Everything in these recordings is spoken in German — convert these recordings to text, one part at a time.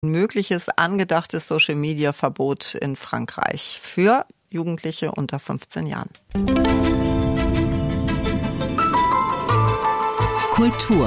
Mögliches angedachtes Social-Media-Verbot in Frankreich für Jugendliche unter 15 Jahren. Kultur.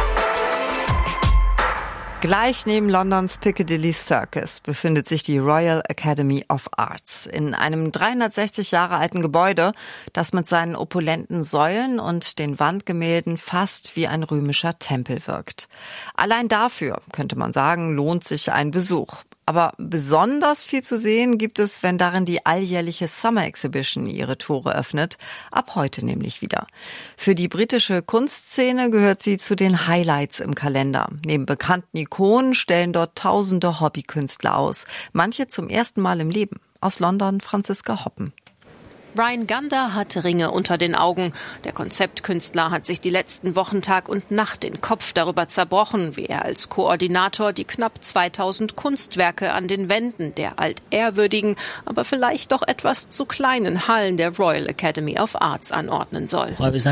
Gleich neben Londons Piccadilly Circus befindet sich die Royal Academy of Arts in einem 360 Jahre alten Gebäude, das mit seinen opulenten Säulen und den Wandgemälden fast wie ein römischer Tempel wirkt. Allein dafür, könnte man sagen, lohnt sich ein Besuch. Aber besonders viel zu sehen gibt es, wenn darin die alljährliche Summer Exhibition ihre Tore öffnet, ab heute nämlich wieder. Für die britische Kunstszene gehört sie zu den Highlights im Kalender. Neben bekannten Ikonen stellen dort tausende Hobbykünstler aus, manche zum ersten Mal im Leben. Aus London Franziska Hoppen. Ryan Gander hat Ringe unter den Augen. Der Konzeptkünstler hat sich die letzten Wochen Tag und Nacht den Kopf darüber zerbrochen, wie er als Koordinator die knapp 2000 Kunstwerke an den Wänden der altehrwürdigen, aber vielleicht doch etwas zu kleinen Hallen der Royal Academy of Arts anordnen soll.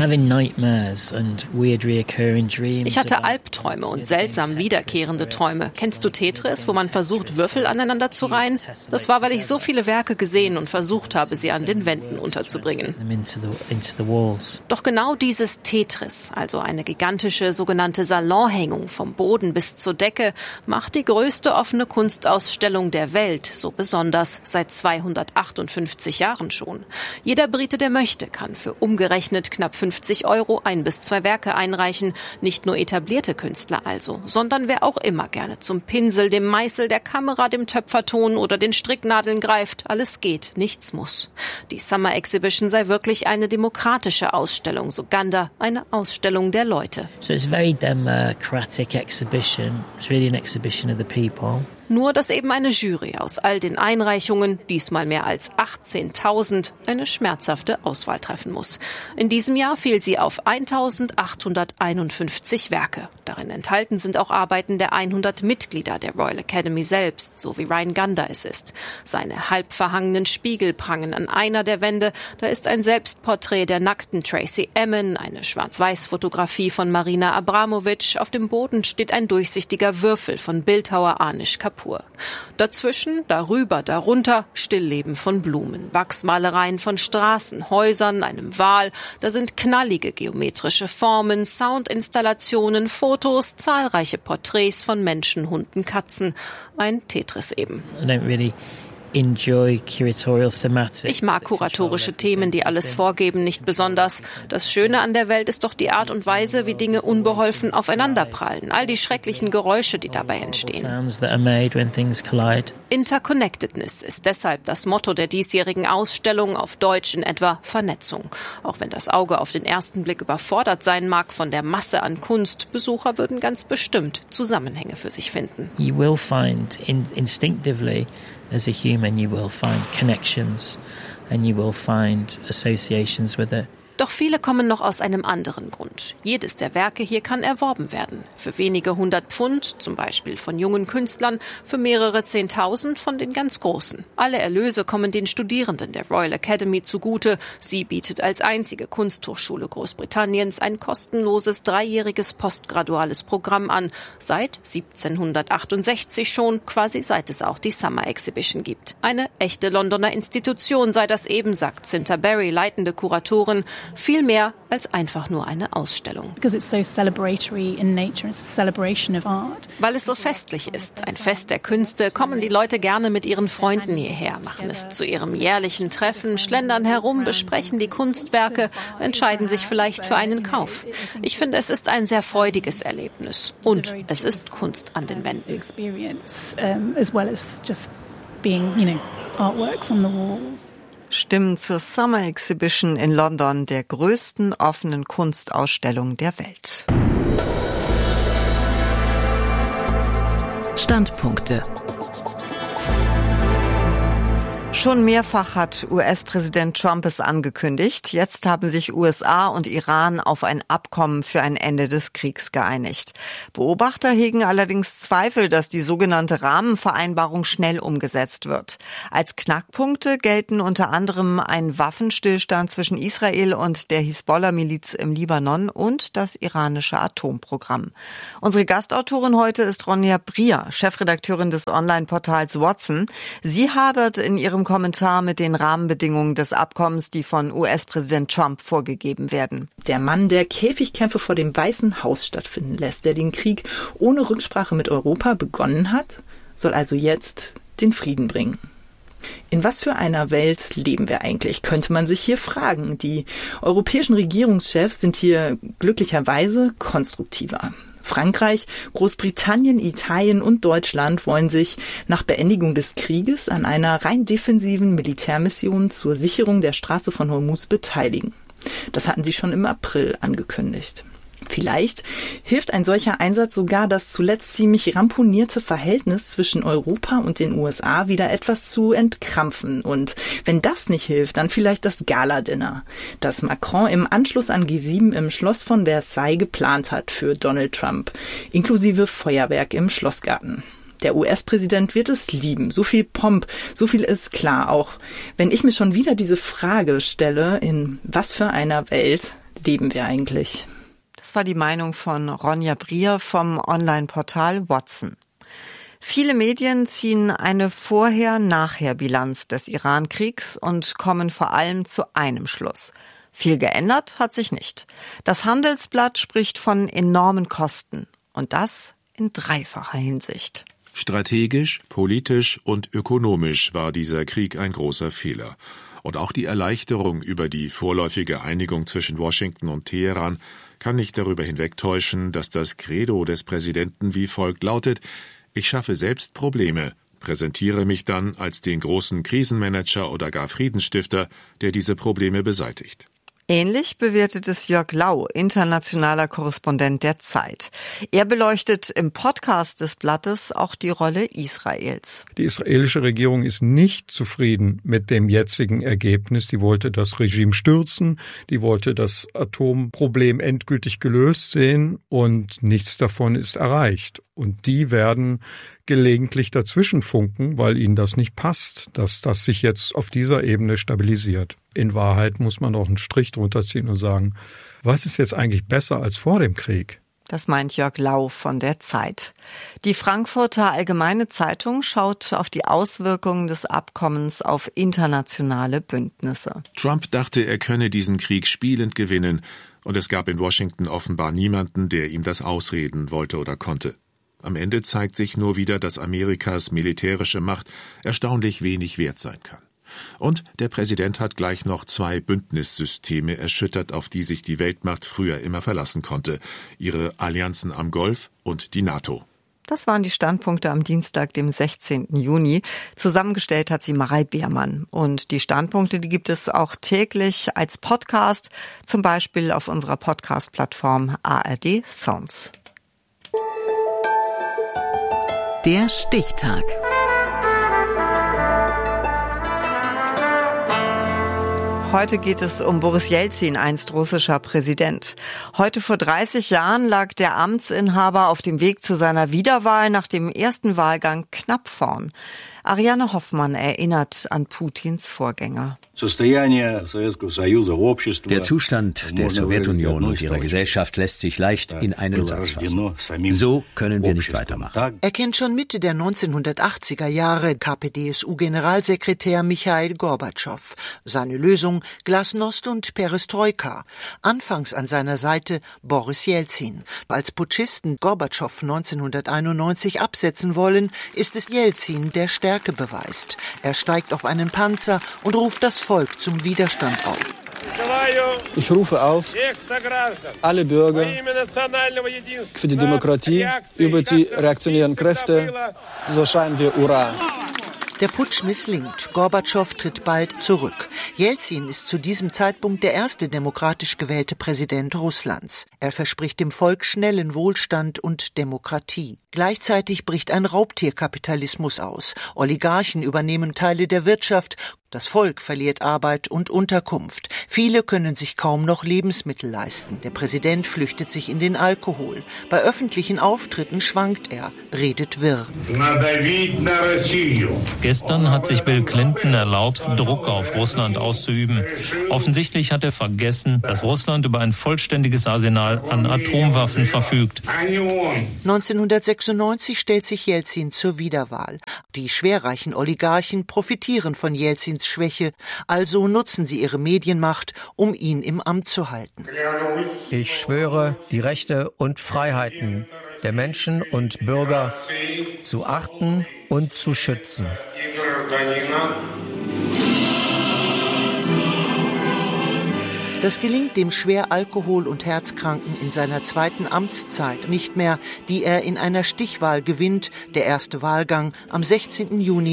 Ich hatte Albträume und seltsam wiederkehrende Träume. Kennst du Tetris, wo man versucht, Würfel aneinander zu reihen? Das war, weil ich so viele Werke gesehen und versucht habe, sie an den Wänden unterzubringen. Doch genau dieses Tetris, also eine gigantische sogenannte Salonhängung vom Boden bis zur Decke, macht die größte offene Kunstausstellung der Welt so besonders, seit 258 Jahren schon. Jeder Brite, der möchte, kann für umgerechnet knapp 50 € 1 bis 2 Werke einreichen. Nicht nur etablierte Künstler also, sondern wer auch immer gerne zum Pinsel, dem Meißel, der Kamera, dem Töpferton oder den Stricknadeln greift. Alles geht, nichts muss. Die Summer Exhibition sei wirklich eine demokratische Ausstellung, so Gander, eine Ausstellung der Leute. So it's a very democratic exhibition. It's really an exhibition of the people. Nur, dass eben eine Jury aus all den Einreichungen, diesmal mehr als 18.000, eine schmerzhafte Auswahl treffen muss. In diesem Jahr fiel sie auf 1.851 Werke. Darin enthalten sind auch Arbeiten der 100 Mitglieder der Royal Academy selbst, so wie Ryan Gander es ist. Seine halb verhangenen Spiegel prangen an einer der Wände. Da ist ein Selbstporträt der nackten Tracey Emin, eine Schwarz-Weiß-Fotografie von Marina Abramovic. Auf dem Boden steht ein durchsichtiger Würfel von Bildhauer Anish Kapoor. Dazwischen, darüber, darunter Stillleben von Blumen, Wachsmalereien von Straßen, Häusern, einem Wal. Da sind knallige geometrische Formen, Soundinstallationen, Fotos, zahlreiche Porträts von Menschen, Hunden, Katzen. Ein Tetris eben. Ich mag kuratorische Themen, die alles vorgeben, nicht besonders. Das Schöne an der Welt ist doch die Art und Weise, wie Dinge unbeholfen aufeinanderprallen. All die schrecklichen Geräusche, die dabei entstehen. Interconnectedness ist deshalb das Motto der diesjährigen Ausstellung, auf Deutsch in etwa Vernetzung. Auch wenn das Auge auf den ersten Blick überfordert sein mag von der Masse an Kunst, Besucher würden ganz bestimmt Zusammenhänge für sich finden. You will find instinctively as a human, you will find connections and you will find associations with it. Doch viele kommen noch aus einem anderen Grund. Jedes der Werke hier kann erworben werden. Für wenige 100 Pfund, zum Beispiel von jungen Künstlern, für mehrere 10.000 von den ganz Großen. Alle Erlöse kommen den Studierenden der Royal Academy zugute. Sie bietet als einzige Kunsthochschule Großbritanniens ein kostenloses 3-jähriges postgraduales Programm an. Seit 1768 schon, quasi seit es auch die Summer Exhibition gibt. Eine echte Londoner Institution sei das eben, sagt Cynthia Berry, leitende Kuratorin. Viel mehr als einfach nur eine Ausstellung. Weil es so festlich ist, ein Fest der Künste, kommen die Leute gerne mit ihren Freunden hierher, machen es zu ihrem jährlichen Treffen, schlendern herum, besprechen die Kunstwerke, entscheiden sich vielleicht für einen Kauf. Ich finde, es ist ein sehr freudiges Erlebnis. Und es ist Kunst an den Wänden. Stimmen zur Summer Exhibition in London, der größten offenen Kunstausstellung der Welt. Standpunkte. Schon mehrfach hat US-Präsident Trump es angekündigt. Jetzt haben sich USA und Iran auf ein Abkommen für ein Ende des Kriegs geeinigt. Beobachter hegen allerdings Zweifel, dass die sogenannte Rahmenvereinbarung schnell umgesetzt wird. Als Knackpunkte gelten unter anderem ein Waffenstillstand zwischen Israel und der Hisbollah-Miliz im Libanon und das iranische Atomprogramm. Unsere Gastautorin heute ist Ronja Brier, Chefredakteurin des Online-Portals Watson. Sie hadert in ihrem Kommentar mit den Rahmenbedingungen des Abkommens, die von US-Präsident Trump vorgegeben werden. Der Mann, der Käfigkämpfe vor dem Weißen Haus stattfinden lässt, der den Krieg ohne Rücksprache mit Europa begonnen hat, soll also jetzt den Frieden bringen. In was für einer Welt leben wir eigentlich, könnte man sich hier fragen. Die europäischen Regierungschefs sind hier glücklicherweise konstruktiver. Frankreich, Großbritannien, Italien und Deutschland wollen sich nach Beendigung des Krieges an einer rein defensiven Militärmission zur Sicherung der Straße von Hormuz beteiligen. Das hatten sie schon im April angekündigt. Vielleicht hilft ein solcher Einsatz sogar, das zuletzt ziemlich ramponierte Verhältnis zwischen Europa und den USA wieder etwas zu entkrampfen. Und wenn das nicht hilft, dann vielleicht das Gala-Dinner, das Macron im Anschluss an G7 im Schloss von Versailles geplant hat für Donald Trump, inklusive Feuerwerk im Schlossgarten. Der US-Präsident wird es lieben. So viel Pomp, so viel ist klar. Auch wenn ich mir schon wieder diese Frage stelle, in was für einer Welt leben wir eigentlich? Das war die Meinung von Ronja Brier vom Online-Portal Watson. Viele Medien ziehen eine Vorher-Nachher-Bilanz des Iran-Kriegs und kommen vor allem zu einem Schluss. Viel geändert hat sich nicht. Das Handelsblatt spricht von enormen Kosten. Und das in dreifacher Hinsicht. Strategisch, politisch und ökonomisch war dieser Krieg ein großer Fehler. Und auch die Erleichterung über die vorläufige Einigung zwischen Washington und Teheran kann nicht darüber hinwegtäuschen, dass das Credo des Präsidenten wie folgt lautet: Ich schaffe selbst Probleme, präsentiere mich dann als den großen Krisenmanager oder gar Friedensstifter, der diese Probleme beseitigt. Ähnlich bewertet es Jörg Lau, internationaler Korrespondent der Zeit. Er beleuchtet im Podcast des Blattes auch die Rolle Israels. Die israelische Regierung ist nicht zufrieden mit dem jetzigen Ergebnis. Die wollte das Regime stürzen, die wollte das Atomproblem endgültig gelöst sehen und nichts davon ist erreicht. Und die werden gelegentlich dazwischen funken, weil ihnen das nicht passt, dass das sich jetzt auf dieser Ebene stabilisiert. In Wahrheit muss man auch einen Strich drunter ziehen und sagen, was ist jetzt eigentlich besser als vor dem Krieg? Das meint Jörg Lau von der Zeit. Die Frankfurter Allgemeine Zeitung schaut auf die Auswirkungen des Abkommens auf internationale Bündnisse. Trump dachte, er könne diesen Krieg spielend gewinnen, und es gab in Washington offenbar niemanden, der ihm das ausreden wollte oder konnte. Am Ende zeigt sich nur wieder, dass Amerikas militärische Macht erstaunlich wenig wert sein kann. Und der Präsident hat gleich noch 2 Bündnissysteme erschüttert, auf die sich die Weltmacht früher immer verlassen konnte: ihre Allianzen am Golf und die NATO. Das waren die Standpunkte am Dienstag, dem 16. Juni. Zusammengestellt hat sie Marei Beermann. Und die Standpunkte, die gibt es auch täglich als Podcast, zum Beispiel auf unserer Podcast-Plattform ARD Sounds. Der Stichtag. Heute geht es um Boris Jelzin, einst russischer Präsident. Heute vor 30 Jahren lag der Amtsinhaber auf dem Weg zu seiner Wiederwahl nach dem ersten Wahlgang knapp vorn. Ariane Hoffmann erinnert an Putins Vorgänger. Der Zustand der Sowjetunion und ihrer Gesellschaft lässt sich leicht in einen Satz fassen. So können wir nicht weitermachen. Er kennt schon Mitte der 1980er Jahre KPDSU-Generalsekretär Michail Gorbatschow. Seine Lösung: Glasnost und Perestroika. Anfangs an seiner Seite Boris Jelzin. Als Putschisten Gorbatschow 1991 absetzen wollen, ist es Jelzin, der Stärke beweist. Er steigt auf einen Panzer und ruft das Volk zum Widerstand auf. Ich rufe auf, alle Bürger für die Demokratie über die reaktionären Kräfte, so schreien wir Hurra. Der Putsch misslingt. Gorbatschow tritt bald zurück. Jelzin ist zu diesem Zeitpunkt der erste demokratisch gewählte Präsident Russlands. Er verspricht dem Volk schnellen Wohlstand und Demokratie. Gleichzeitig bricht ein Raubtierkapitalismus aus. Oligarchen übernehmen Teile der Wirtschaft. Das Volk verliert Arbeit und Unterkunft. Viele können sich kaum noch Lebensmittel leisten. Der Präsident flüchtet sich in den Alkohol. Bei öffentlichen Auftritten schwankt er, redet wirr. Gestern hat sich Bill Clinton erlaubt, Druck auf Russland auszuüben. Offensichtlich hat er vergessen, dass Russland über ein vollständiges Arsenal an Atomwaffen verfügt. 1996 stellt sich Jelzin zur Wiederwahl. Die schwerreichen Oligarchen profitieren von Jelzins Schwäche, also nutzen sie ihre Medienmacht, um ihn im Amt zu halten. Ich schwöre, die Rechte und Freiheiten der Menschen und Bürger zu achten und zu schützen. Das gelingt dem schwer Alkohol- und Herzkranken in seiner zweiten Amtszeit nicht mehr, die er in einer Stichwahl gewinnt, der erste Wahlgang am 16. Juni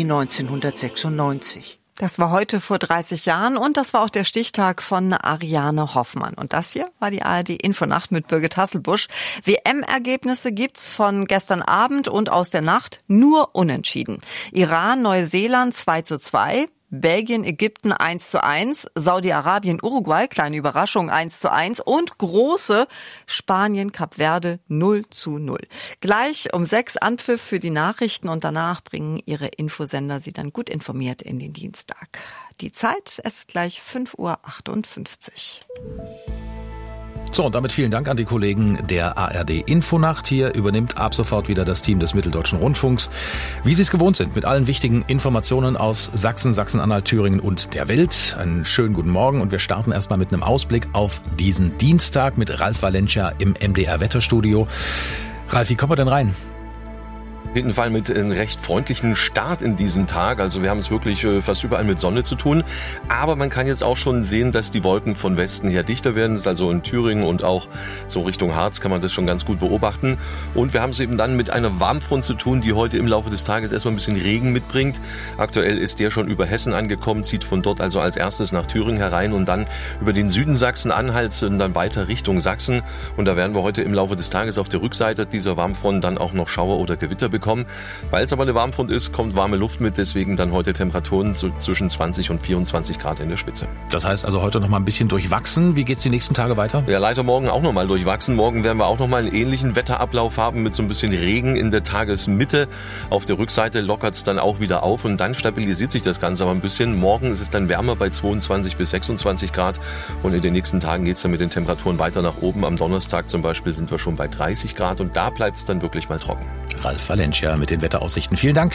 1996. Das war heute vor 30 Jahren und das war auch der Stichtag von Ariane Hoffmann. Und das hier war die ARD-Infonacht mit Birgit Hasselbusch. WM-Ergebnisse gibt's von gestern Abend und aus der Nacht nur unentschieden. Iran, Neuseeland 2:2. Belgien, Ägypten 1:1, Saudi-Arabien, Uruguay, kleine Überraschung 1:1 und große Spanien, Kap Verde 0:0. Gleich um 6 Anpfiff für die Nachrichten und danach bringen ihre Infosender sie dann gut informiert in den Dienstag. Die Zeit, es ist gleich 5:58 Uhr. So, und damit vielen Dank an die Kollegen der ARD Infonacht. Hier übernimmt ab sofort wieder das Team des Mitteldeutschen Rundfunks, wie Sie es gewohnt sind, mit allen wichtigen Informationen aus Sachsen, Sachsen-Anhalt, Thüringen und der Welt. Einen schönen guten Morgen und wir starten erstmal mit einem Ausblick auf diesen Dienstag mit Ralf Valencia im MDR-Wetterstudio. Ralf, wie kommen wir denn rein? Auf jeden Fall mit einem recht freundlichen Start in diesem Tag. Also wir haben es wirklich fast überall mit Sonne zu tun. Aber man kann jetzt auch schon sehen, dass die Wolken von Westen her dichter werden. Also in Thüringen und auch so Richtung Harz kann man das schon ganz gut beobachten. Und wir haben es eben dann mit einer Warmfront zu tun, die heute im Laufe des Tages erstmal ein bisschen Regen mitbringt. Aktuell ist der schon über Hessen angekommen, zieht von dort also als erstes nach Thüringen herein und dann über den Süden Sachsen-Anhalts und dann weiter Richtung Sachsen. Und da werden wir heute im Laufe des Tages auf der Rückseite dieser Warmfront dann auch noch Schauer oder Gewitter bekommen. Weil es aber eine Warmfront ist, kommt warme Luft mit, deswegen dann heute Temperaturen zwischen 20 und 24 Grad in der Spitze. Das heißt also heute noch mal ein bisschen durchwachsen. Wie geht's die nächsten Tage weiter? Ja, leider morgen auch noch mal durchwachsen. Morgen werden wir auch noch mal einen ähnlichen Wetterablauf haben mit so ein bisschen Regen in der Tagesmitte. Auf der Rückseite lockert es dann auch wieder auf und dann stabilisiert sich das Ganze aber ein bisschen. Morgen ist es dann wärmer bei 22 bis 26 Grad und in den nächsten Tagen geht es dann mit den Temperaturen weiter nach oben. Am Donnerstag zum Beispiel sind wir schon bei 30 Grad und da bleibt es dann wirklich mal trocken. Ralf Valencia mit den Wetteraussichten. Vielen Dank.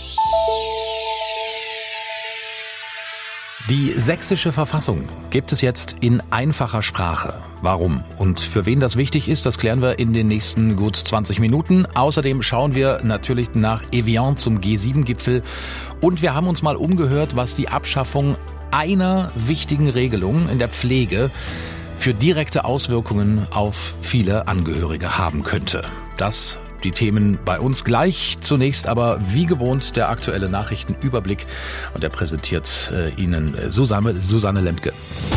Die sächsische Verfassung gibt es jetzt in einfacher Sprache. Warum und für wen das wichtig ist, das klären wir in den nächsten gut 20 Minuten. Außerdem schauen wir natürlich nach Evian zum G7-Gipfel und wir haben uns mal umgehört, was die Abschaffung einer wichtigen Regelung in der Pflege für direkte Auswirkungen auf viele Angehörige haben könnte. Das die Themen bei uns gleich. Zunächst aber wie gewohnt der aktuelle Nachrichtenüberblick und der präsentiert Ihnen Susanne Lemke.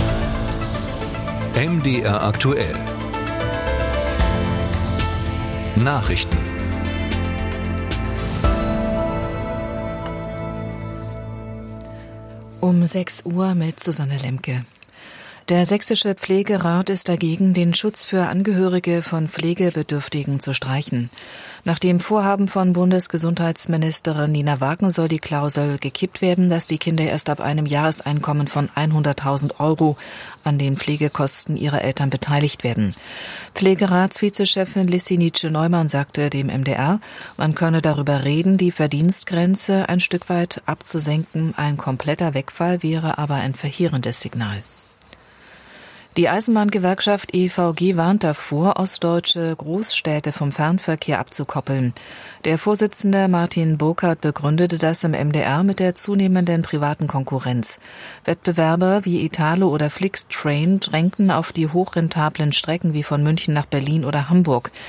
MDR aktuell. Nachrichten. Um 6 Uhr mit Susanne Lemke. Der Sächsische Pflegerat ist dagegen, den Schutz für Angehörige von Pflegebedürftigen zu streichen. Nach dem Vorhaben von Bundesgesundheitsministerin Nina Wagen soll die Klausel gekippt werden, dass die Kinder erst ab einem Jahreseinkommen von 100.000 € an den Pflegekosten ihrer Eltern beteiligt werden. Pflegeratsvizechefin Lissi Nietzsche-Neumann sagte dem MDR, man könne darüber reden, die Verdienstgrenze ein Stück weit abzusenken. Ein kompletter Wegfall wäre aber ein verheerendes Signal. Die Eisenbahngewerkschaft EVG warnt davor, ostdeutsche Großstädte vom Fernverkehr abzukoppeln. Der Vorsitzende Martin Burkhardt begründete das im MDR mit der zunehmenden privaten Konkurrenz. Wettbewerber wie Italo oder Flixtrain drängten auf die hochrentablen Strecken wie von München nach Berlin oder Hamburg.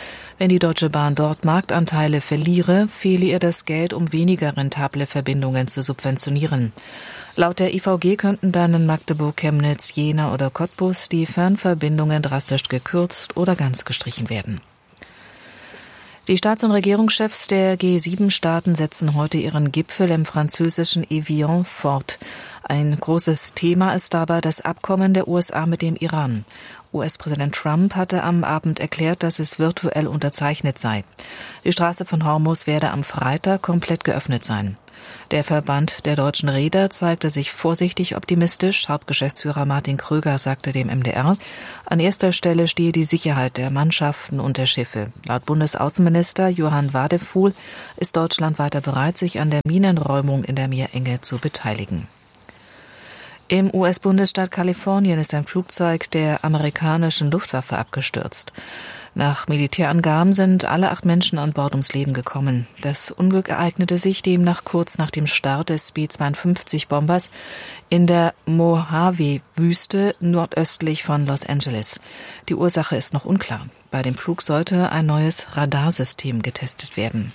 Wenn die Deutsche Bahn dort Marktanteile verliere, fehle ihr das Geld, um weniger rentable Verbindungen zu subventionieren. Laut der IVG könnten dann in Magdeburg, Chemnitz, Jena oder Cottbus die Fernverbindungen drastisch gekürzt oder ganz gestrichen werden. Die Staats- und Regierungschefs der G7-Staaten setzen heute ihren Gipfel im französischen Evian fort. Ein großes Thema ist dabei das Abkommen der USA mit dem Iran. US-Präsident Trump hatte am Abend erklärt, dass es virtuell unterzeichnet sei. Die Straße von Hormuz werde am Freitag komplett geöffnet sein. Der Verband der deutschen Reeder zeigte sich vorsichtig optimistisch. Hauptgeschäftsführer Martin Kröger sagte dem MDR, an erster Stelle stehe die Sicherheit der Mannschaften und der Schiffe. Laut Bundesaußenminister Johann Wadefuhl ist Deutschland weiter bereit, sich an der Minenräumung in der Meerenge zu beteiligen. Im US-Bundesstaat Kalifornien ist ein Flugzeug der amerikanischen Luftwaffe abgestürzt. Nach Militärangaben sind alle 8 Menschen an Bord ums Leben gekommen. Das Unglück ereignete sich demnach kurz nach dem Start des B-52-Bombers in der Mojave-Wüste nordöstlich von Los Angeles. Die Ursache ist noch unklar. Bei dem Flug sollte ein neues Radarsystem getestet werden.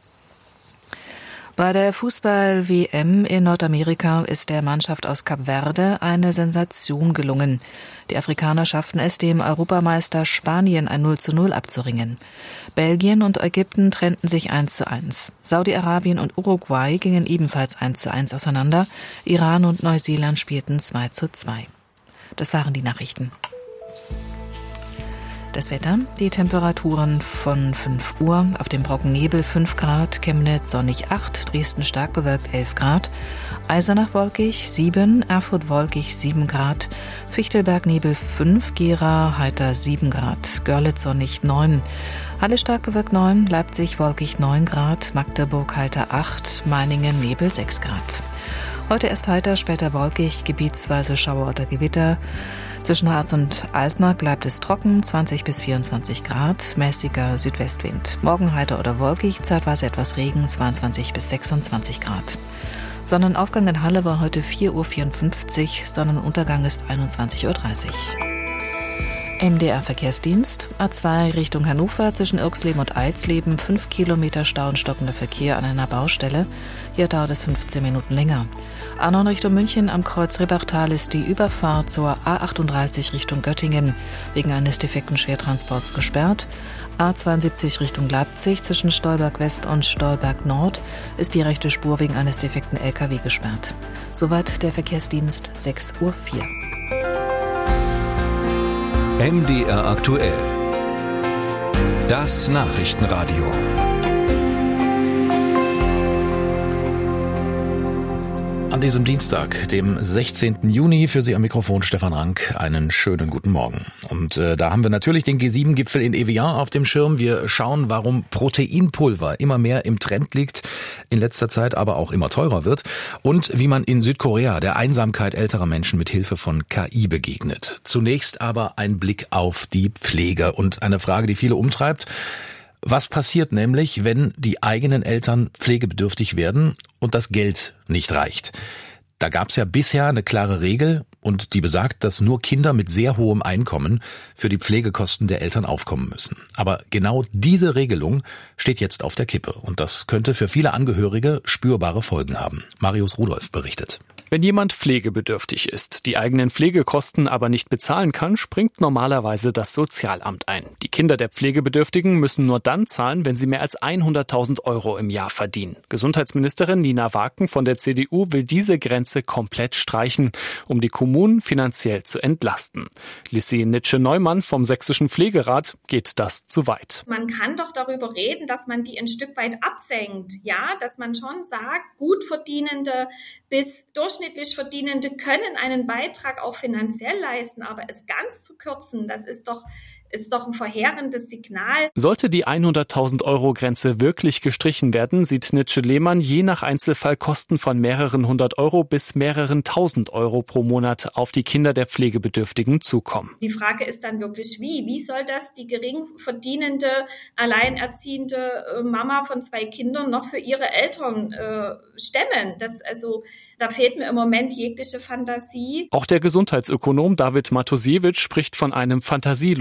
Bei der Fußball-WM in Nordamerika ist der Mannschaft aus Kap Verde eine Sensation gelungen. Die Afrikaner schafften es, dem Europameister Spanien ein 0:0 abzuringen. Belgien und Ägypten trennten sich 1:1. Saudi-Arabien und Uruguay gingen ebenfalls 1:1 auseinander. Iran und Neuseeland spielten 2:2. Das waren die Nachrichten. Das Wetter, die Temperaturen von 5 Uhr, auf dem Brocken Nebel 5 Grad, Chemnitz sonnig 8, Dresden stark bewölkt 11 Grad, Eisenach wolkig 7, Erfurt wolkig 7 Grad, Fichtelberg Nebel 5, Gera heiter 7 Grad, Görlitz sonnig 9, Halle stark bewölkt 9, Leipzig wolkig 9 Grad, Magdeburg heiter 8, Meiningen Nebel 6 Grad. Heute erst heiter, später wolkig, gebietsweise Schauer oder Gewitter. Zwischen Harz und Altmark bleibt es trocken, 20 bis 24 Grad, mäßiger Südwestwind. Morgen heiter oder wolkig, zeitweise etwas Regen, 22 bis 26 Grad. Sonnenaufgang in Halle war heute 4:54 Uhr, Sonnenuntergang ist 21:30 Uhr. MDR Verkehrsdienst, A2 Richtung Hannover zwischen Irxleben und Eidsleben, 5 Kilometer Stau und stockender Verkehr an einer Baustelle. Hier dauert es 15 Minuten länger. A9 Richtung München am Kreuz Ribbachtal ist die Überfahrt zur A38 Richtung Göttingen wegen eines defekten Schwertransports gesperrt. A72 Richtung Leipzig zwischen Stolberg West und Stolberg Nord ist die rechte Spur wegen eines defekten LKW gesperrt. Soweit der Verkehrsdienst, 6:04 Uhr. MDR aktuell. Das Nachrichtenradio. An diesem Dienstag, dem 16. Juni, für Sie am Mikrofon Stefan Rank, einen schönen guten Morgen. Und da haben wir natürlich den G7-Gipfel in Evian auf dem Schirm. Wir schauen, warum Proteinpulver immer mehr im Trend liegt, in letzter Zeit aber auch immer teurer wird und wie man in Südkorea der Einsamkeit älterer Menschen mit Hilfe von KI begegnet. Zunächst aber ein Blick auf die Pflege und eine Frage, die viele umtreibt. Was passiert nämlich, wenn die eigenen Eltern pflegebedürftig werden und das Geld nicht reicht? Da gab es ja bisher eine klare Regel und die besagt, dass nur Kinder mit sehr hohem Einkommen für die Pflegekosten der Eltern aufkommen müssen. Aber genau diese Regelung steht jetzt auf der Kippe und das könnte für viele Angehörige spürbare Folgen haben. Marius Rudolph berichtet. Wenn jemand pflegebedürftig ist, die eigenen Pflegekosten aber nicht bezahlen kann, springt normalerweise das Sozialamt ein. Die Kinder der Pflegebedürftigen müssen nur dann zahlen, wenn sie mehr als 100.000 € im Jahr verdienen. Gesundheitsministerin Nina Waken von der CDU will diese Grenze komplett streichen, um die Kommunen finanziell zu entlasten. Lissi Nitsche-Neumann vom Sächsischen Pflegerat geht das zu weit. Man kann doch darüber reden, dass man die ein Stück weit absenkt. Ja, dass man schon sagt, gut Verdienende bis durchschnittlich Verdienende können einen Beitrag auch finanziell leisten, aber es ganz zu kürzen, das ist doch ein verheerendes Signal. Sollte die 100.000 € Grenze wirklich gestrichen werden, sieht Nitsche-Lehmann je nach Einzelfall Kosten von mehreren 100 € bis mehreren 1.000 € pro Monat auf die Kinder der Pflegebedürftigen zukommen. Die Frage ist dann wirklich wie? Wie soll das die gering verdienende, alleinerziehende Mama von 2 Kindern noch für ihre Eltern stemmen? Da fehlt mir im Moment jegliche Fantasie. Auch der Gesundheitsökonom David Matusiewicz spricht von einem fantasielosen Einstieg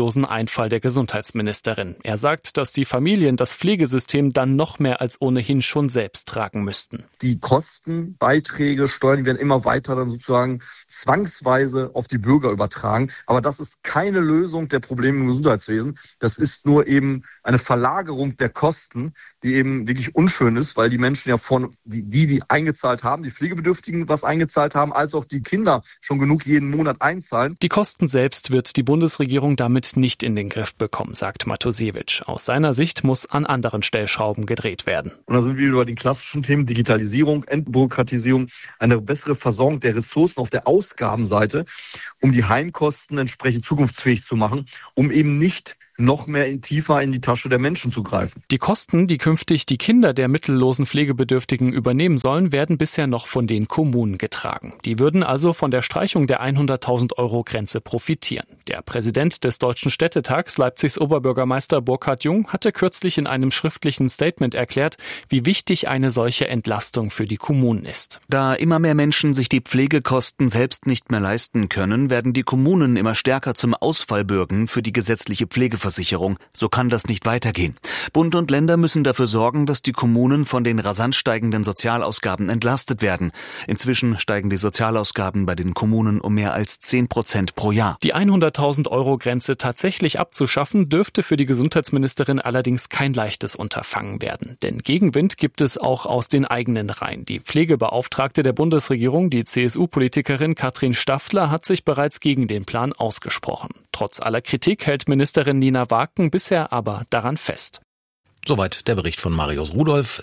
Einfall der Gesundheitsministerin. Er sagt, dass die Familien das Pflegesystem dann noch mehr als ohnehin schon selbst tragen müssten. Die Kosten, Beiträge, Steuern, die werden immer weiter dann sozusagen zwangsweise auf die Bürger übertragen. Aber das ist keine Lösung der Probleme im Gesundheitswesen. Das ist nur eben eine Verlagerung der Kosten, die eben wirklich unschön ist, weil die Menschen ja die eingezahlt haben, die Pflegebedürftigen was eingezahlt haben, als auch die Kinder schon genug jeden Monat einzahlen. Die Kosten selbst wird die Bundesregierung damit nicht in den Griff bekommen, sagt Matusiewicz. Aus seiner Sicht muss an anderen Stellschrauben gedreht werden. Und da sind wir über die klassischen Themen Digitalisierung, Entbürokratisierung, eine bessere Versorgung der Ressourcen auf der Ausgabenseite, um die Heimkosten entsprechend zukunftsfähig zu machen, um eben nicht noch mehr tiefer in die Tasche der Menschen zu greifen. Die Kosten, die künftig die Kinder der mittellosen Pflegebedürftigen übernehmen sollen, werden bisher noch von den Kommunen getragen. Die würden also von der Streichung der 100.000 € Grenze profitieren. Der Präsident des Deutschen Städtetags, Leipzigs Oberbürgermeister Burkhard Jung, hatte kürzlich in einem schriftlichen Statement erklärt, wie wichtig eine solche Entlastung für die Kommunen ist. Da immer mehr Menschen sich die Pflegekosten selbst nicht mehr leisten können, werden die Kommunen immer stärker zum Ausfallbürgen für die gesetzliche Pflegeversicherung. So kann das nicht weitergehen. Bund und Länder müssen dafür sorgen, dass die Kommunen von den rasant steigenden Sozialausgaben entlastet werden. Inzwischen steigen die Sozialausgaben bei den Kommunen um mehr als 10% pro Jahr. Die 100.000 € Grenze tatsächlich abzuschaffen, dürfte für die Gesundheitsministerin allerdings kein leichtes Unterfangen werden. Denn Gegenwind gibt es auch aus den eigenen Reihen. Die Pflegebeauftragte der Bundesregierung, die CSU-Politikerin Katrin Staffler, hat sich bereits gegen den Plan ausgesprochen. Trotz aller Kritik hält Ministerin Nina Waken bisher aber daran fest. Soweit der Bericht von Marius Rudolph,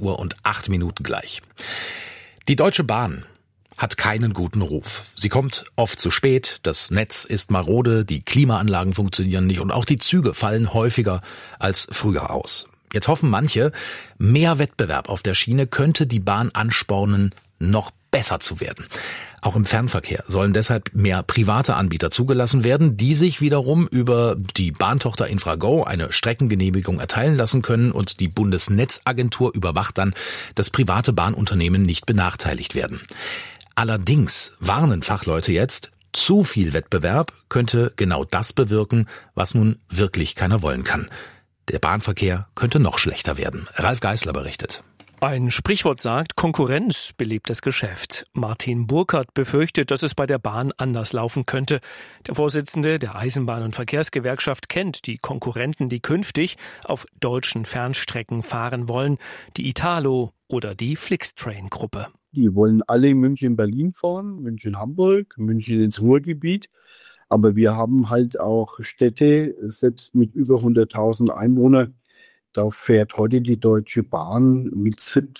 6:08 gleich. Die Deutsche Bahn hat keinen guten Ruf. Sie kommt oft zu spät, das Netz ist marode, die Klimaanlagen funktionieren nicht und auch die Züge fallen häufiger als früher aus. Jetzt hoffen manche, mehr Wettbewerb auf der Schiene könnte die Bahn anspornen, noch besser zu werden. Auch im Fernverkehr sollen deshalb mehr private Anbieter zugelassen werden, die sich wiederum über die Bahntochter Infrago eine Streckengenehmigung erteilen lassen können und die Bundesnetzagentur überwacht dann, dass private Bahnunternehmen nicht benachteiligt werden. Allerdings warnen Fachleute jetzt, zu viel Wettbewerb könnte genau das bewirken, was nun wirklich keiner wollen kann. Der Bahnverkehr könnte noch schlechter werden. Ralf Geißler berichtet. Ein Sprichwort sagt, Konkurrenz belebt das Geschäft. Martin Burkhardt befürchtet, dass es bei der Bahn anders laufen könnte. Der Vorsitzende der Eisenbahn- und Verkehrsgewerkschaft kennt die Konkurrenten, die künftig auf deutschen Fernstrecken fahren wollen, die Italo oder die Flixtrain-Gruppe. Die wollen alle München-Berlin fahren, München-Hamburg, München ins Ruhrgebiet. Aber wir haben halt auch Städte, selbst mit über 100.000 Einwohnern. Da fährt heute die Deutsche Bahn mit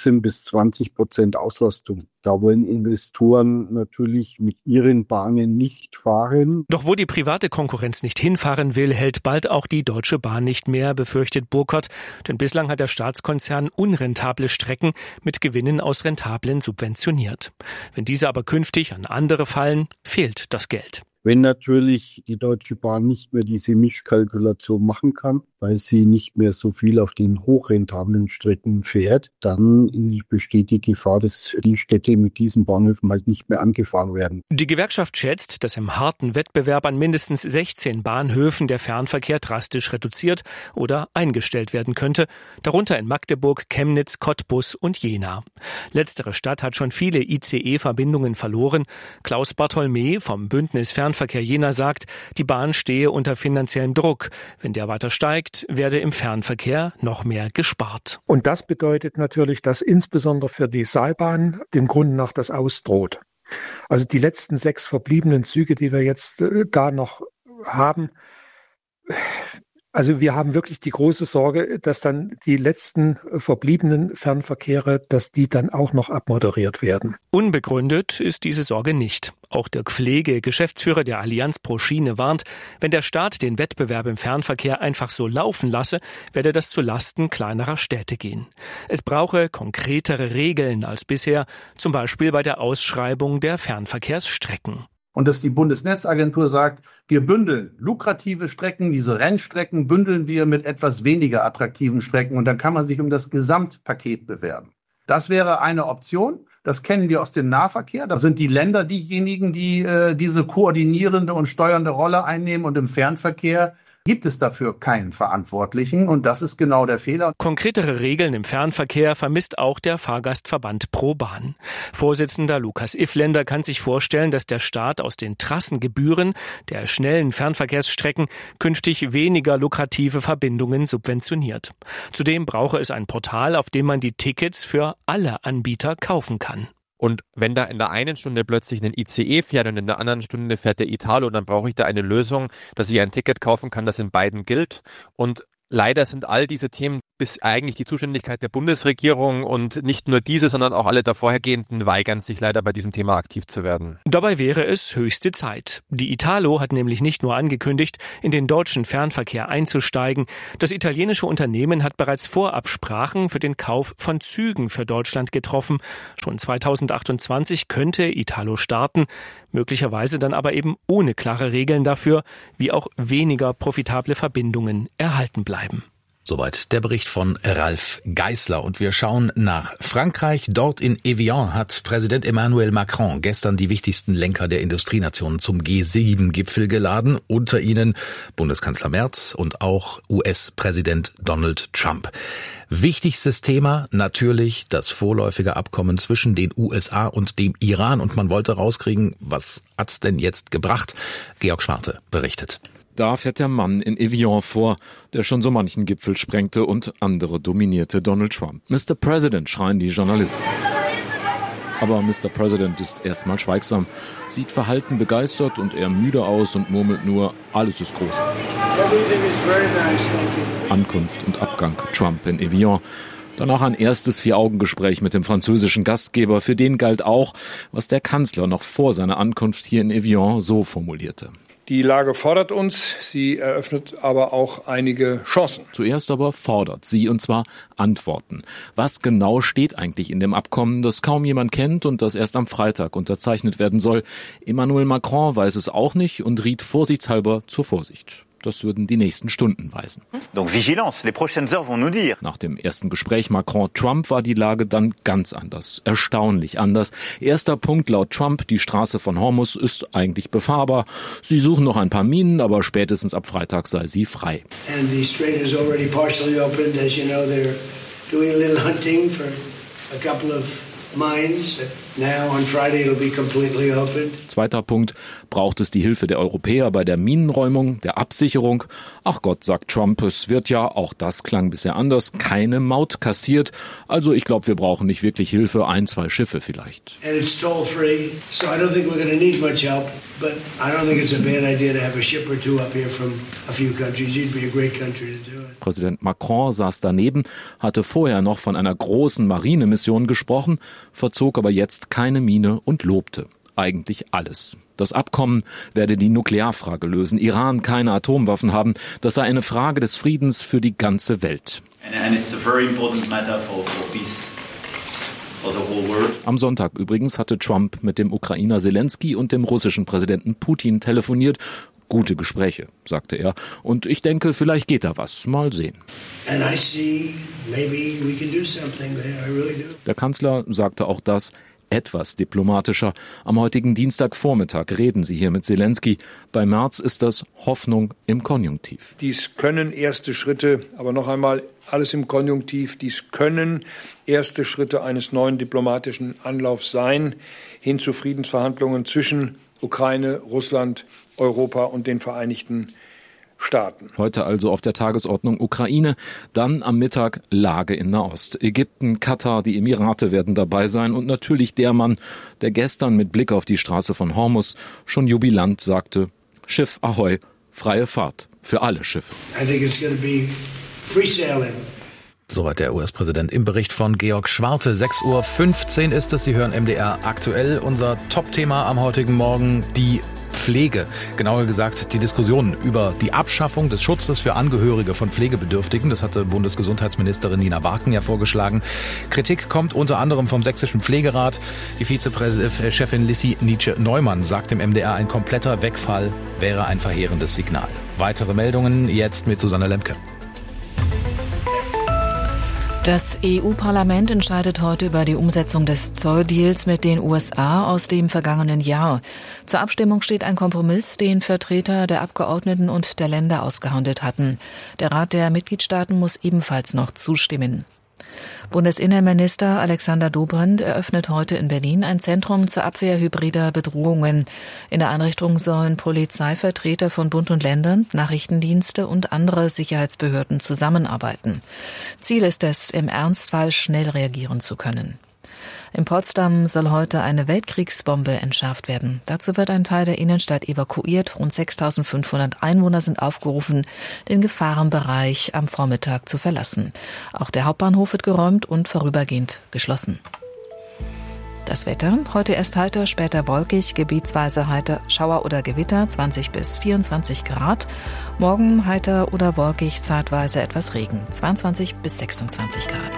17-20% Auslastung. Da wollen Investoren natürlich mit ihren Bahnen nicht fahren. Doch wo die private Konkurrenz nicht hinfahren will, hält bald auch die Deutsche Bahn nicht mehr, befürchtet Burkhardt. Denn bislang hat der Staatskonzern unrentable Strecken mit Gewinnen aus rentablen subventioniert. Wenn diese aber künftig an andere fallen, fehlt das Geld. Wenn natürlich die Deutsche Bahn nicht mehr diese Mischkalkulation machen kann, weil sie nicht mehr so viel auf den hochrentablen Strecken fährt, dann besteht die Gefahr, dass die Städte mit diesen Bahnhöfen halt nicht mehr angefahren werden. Die Gewerkschaft schätzt, dass im harten Wettbewerb an mindestens 16 Bahnhöfen der Fernverkehr drastisch reduziert oder eingestellt werden könnte, darunter in Magdeburg, Chemnitz, Cottbus und Jena. Letztere Stadt hat schon viele ICE-Verbindungen verloren. Klaus Bartholmä vom Bündnis Fernverkehr Jena sagt, die Bahn stehe unter finanziellem Druck. Wenn der weiter steigt, werde im Fernverkehr noch mehr gespart. Und das bedeutet natürlich, dass insbesondere für die Seilbahn dem Grunde nach das ausdroht. Also die letzten 6 verbliebenen Züge, die wir jetzt da noch haben, also wir haben wirklich die große Sorge, dass dann die letzten verbliebenen Fernverkehre, dass die dann auch noch abmoderiert werden. Unbegründet ist diese Sorge nicht. Auch Dirk Pflege, Geschäftsführer der Allianz pro Schiene, warnt, wenn der Staat den Wettbewerb im Fernverkehr einfach so laufen lasse, werde das zu Lasten kleinerer Städte gehen. Es brauche konkretere Regeln als bisher, zum Beispiel bei der Ausschreibung der Fernverkehrsstrecken. Und dass die Bundesnetzagentur sagt, wir bündeln lukrative Strecken, diese Rennstrecken bündeln wir mit etwas weniger attraktiven Strecken und dann kann man sich um das Gesamtpaket bewerben. Das wäre eine Option. Das kennen wir aus dem Nahverkehr. Da sind die Länder diejenigen, die diese koordinierende und steuernde Rolle einnehmen und im Fernverkehr gibt es dafür keinen Verantwortlichen und das ist genau der Fehler. Konkretere Regeln im Fernverkehr vermisst auch der Fahrgastverband ProBahn. Vorsitzender Lukas Ifländer kann sich vorstellen, dass der Staat aus den Trassengebühren der schnellen Fernverkehrsstrecken künftig weniger lukrative Verbindungen subventioniert. Zudem brauche es ein Portal, auf dem man die Tickets für alle Anbieter kaufen kann. Und wenn da in der einen Stunde plötzlich ein ICE fährt und in der anderen Stunde fährt der Italo, dann brauche ich da eine Lösung, dass ich ein Ticket kaufen kann, das in beiden gilt. Und leider sind all diese Themen bis eigentlich die Zuständigkeit der Bundesregierung und nicht nur diese, sondern auch alle davorhergehenden weigern sich leider bei diesem Thema aktiv zu werden. Dabei wäre es höchste Zeit. Die Italo hat nämlich nicht nur angekündigt, in den deutschen Fernverkehr einzusteigen. Das italienische Unternehmen hat bereits Vorabsprachen für den Kauf von Zügen für Deutschland getroffen. Schon 2028 könnte Italo starten, möglicherweise dann aber eben ohne klare Regeln dafür, wie auch weniger profitable Verbindungen erhalten bleiben. Soweit der Bericht von Ralf Geißler. Und wir schauen nach Frankreich. Dort in Evian hat Präsident Emmanuel Macron gestern die wichtigsten Lenker der Industrienationen zum G7-Gipfel geladen. Unter ihnen Bundeskanzler Merz und auch US-Präsident Donald Trump. Wichtigstes Thema natürlich das vorläufige Abkommen zwischen den USA und dem Iran. Und man wollte rauskriegen, was hat's denn jetzt gebracht? Georg Schwarte berichtet. Da fährt der Mann in Evian vor, der schon so manchen Gipfel sprengte und andere dominierte Donald Trump. Mr. President, schreien die Journalisten. Aber Mr. President ist erstmal schweigsam, sieht verhalten begeistert und eher müde aus und murmelt nur, alles ist großartig. Ankunft und Abgang Trump in Evian. Danach ein erstes Vier-Augen-Gespräch mit dem französischen Gastgeber. Für den galt auch, was der Kanzler noch vor seiner Ankunft hier in Evian so formulierte. Die Lage fordert uns, sie eröffnet aber auch einige Chancen. Zuerst aber fordert sie, und zwar Antworten. Was genau steht eigentlich in dem Abkommen, das kaum jemand kennt und das erst am Freitag unterzeichnet werden soll? Emmanuel Macron weiß es auch nicht und riet vorsichtshalber zur Vorsicht. Das würden die nächsten Stunden weisen. Donc vigilance, les prochaines heures vont nous dire. Nach dem ersten Gespräch Macron-Trump war die Lage dann ganz anders, erstaunlich anders. Erster Punkt laut Trump, die Straße von Hormuz ist eigentlich befahrbar. Sie suchen noch ein paar Minen, aber spätestens ab Freitag sei sie frei. And the strait is already partially opened. As you know, they're doing a little hunting for a couple of mines. Now on Friday it'll be completely open. Zweiter Punkt, braucht es die Hilfe der Europäer bei der Minenräumung, der Absicherung? Ach Gott, sagt Trump, es wird ja, auch das klang bisher anders, keine Maut kassiert. Also ich glaube, wir brauchen nicht wirklich Hilfe, 1, 2 Schiffe vielleicht. And it's toll free, so I don't think we're going to need much help. But I don't think it's a bad idea to have a ship or two up here from a few countries. You'd be a great country to do it. Präsident Macron saß daneben, hatte vorher noch von einer großen Marinemission gesprochen, verzog aber jetzt keine Miene und lobte eigentlich alles. Das Abkommen werde die Nuklearfrage lösen, Iran keine Atomwaffen haben, das sei eine Frage des Friedens für die ganze Welt. And it's a very important matter for peace. Am Sonntag übrigens hatte Trump mit dem Ukrainer Zelensky und dem russischen Präsidenten Putin telefoniert. Gute Gespräche, sagte er. Und ich denke, vielleicht geht da was. Mal sehen. Der Kanzler sagte auch das etwas diplomatischer. Am heutigen Dienstagvormittag reden sie hier mit Zelensky. Bei Merz ist das Hoffnung im Konjunktiv. Dies können erste Schritte, aber noch einmal alles im Konjunktiv, dies können erste Schritte eines neuen diplomatischen Anlaufs sein, hin zu Friedensverhandlungen zwischen Ukraine, Russland, Europa und den Vereinigten Staaten. Heute also auf der Tagesordnung Ukraine, dann am Mittag Lage in Nahost. Ägypten, Katar, die Emirate werden dabei sein und natürlich der Mann, der gestern mit Blick auf die Straße von Hormuz schon jubilant sagte, Schiff Ahoi, freie Fahrt für alle Schiffe. I think it's going to be free sailing. Soweit der US-Präsident im Bericht von Georg Schwarte. 6:15 Uhr ist es. Sie hören MDR aktuell. Unser Top-Thema am heutigen Morgen, die Pflege. Genauer gesagt die Diskussion über die Abschaffung des Schutzes für Angehörige von Pflegebedürftigen. Das hatte Bundesgesundheitsministerin Nina Warken ja vorgeschlagen. Kritik kommt unter anderem vom Sächsischen Pflegerat. Die Vizechefin Lissi Nietzsche-Neumann sagt im MDR, ein kompletter Wegfall wäre ein verheerendes Signal. Weitere Meldungen jetzt mit Susanne Lemke. Das EU-Parlament entscheidet heute über die Umsetzung des Zolldeals mit den USA aus dem vergangenen Jahr. Zur Abstimmung steht ein Kompromiss, den Vertreter der Abgeordneten und der Länder ausgehandelt hatten. Der Rat der Mitgliedstaaten muss ebenfalls noch zustimmen. Bundesinnenminister Alexander Dobrindt eröffnet heute in Berlin ein Zentrum zur Abwehr hybrider Bedrohungen. In der Einrichtung sollen Polizeivertreter von Bund und Ländern, Nachrichtendienste und andere Sicherheitsbehörden zusammenarbeiten. Ziel ist es, im Ernstfall schnell reagieren zu können. In Potsdam soll heute eine Weltkriegsbombe entschärft werden. Dazu wird ein Teil der Innenstadt evakuiert. Rund 6.500 Einwohner sind aufgerufen, den Gefahrenbereich am Vormittag zu verlassen. Auch der Hauptbahnhof wird geräumt und vorübergehend geschlossen. Das Wetter. Heute erst heiter, später wolkig, gebietsweise heiter, Schauer oder Gewitter, 20 bis 24 Grad. Morgen heiter oder wolkig, zeitweise etwas Regen, 22 bis 26 Grad.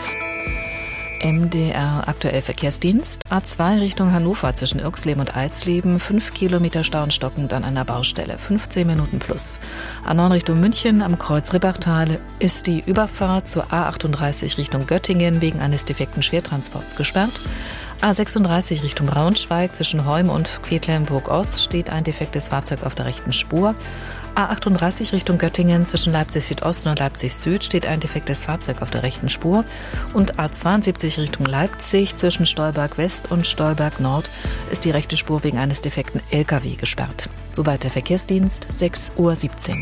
MDR aktuell Verkehrsdienst. A2 Richtung Hannover zwischen Irxleben und Alsleben. 5 Kilometer Stau und stockend an einer Baustelle. 15 Minuten plus. A9 Richtung München am Kreuz Ribbachtal ist die Überfahrt zur A38 Richtung Göttingen wegen eines defekten Schwertransports gesperrt. A36 Richtung Braunschweig zwischen Heum und Quedlinburg-Ost steht ein defektes Fahrzeug auf der rechten Spur. A38 Richtung Göttingen zwischen Leipzig Südosten und Leipzig Süd steht ein defektes Fahrzeug auf der rechten Spur. Und A72 Richtung Leipzig zwischen Stolberg West und Stolberg Nord ist die rechte Spur wegen eines defekten LKW gesperrt. Soweit der Verkehrsdienst, 6:17 Uhr.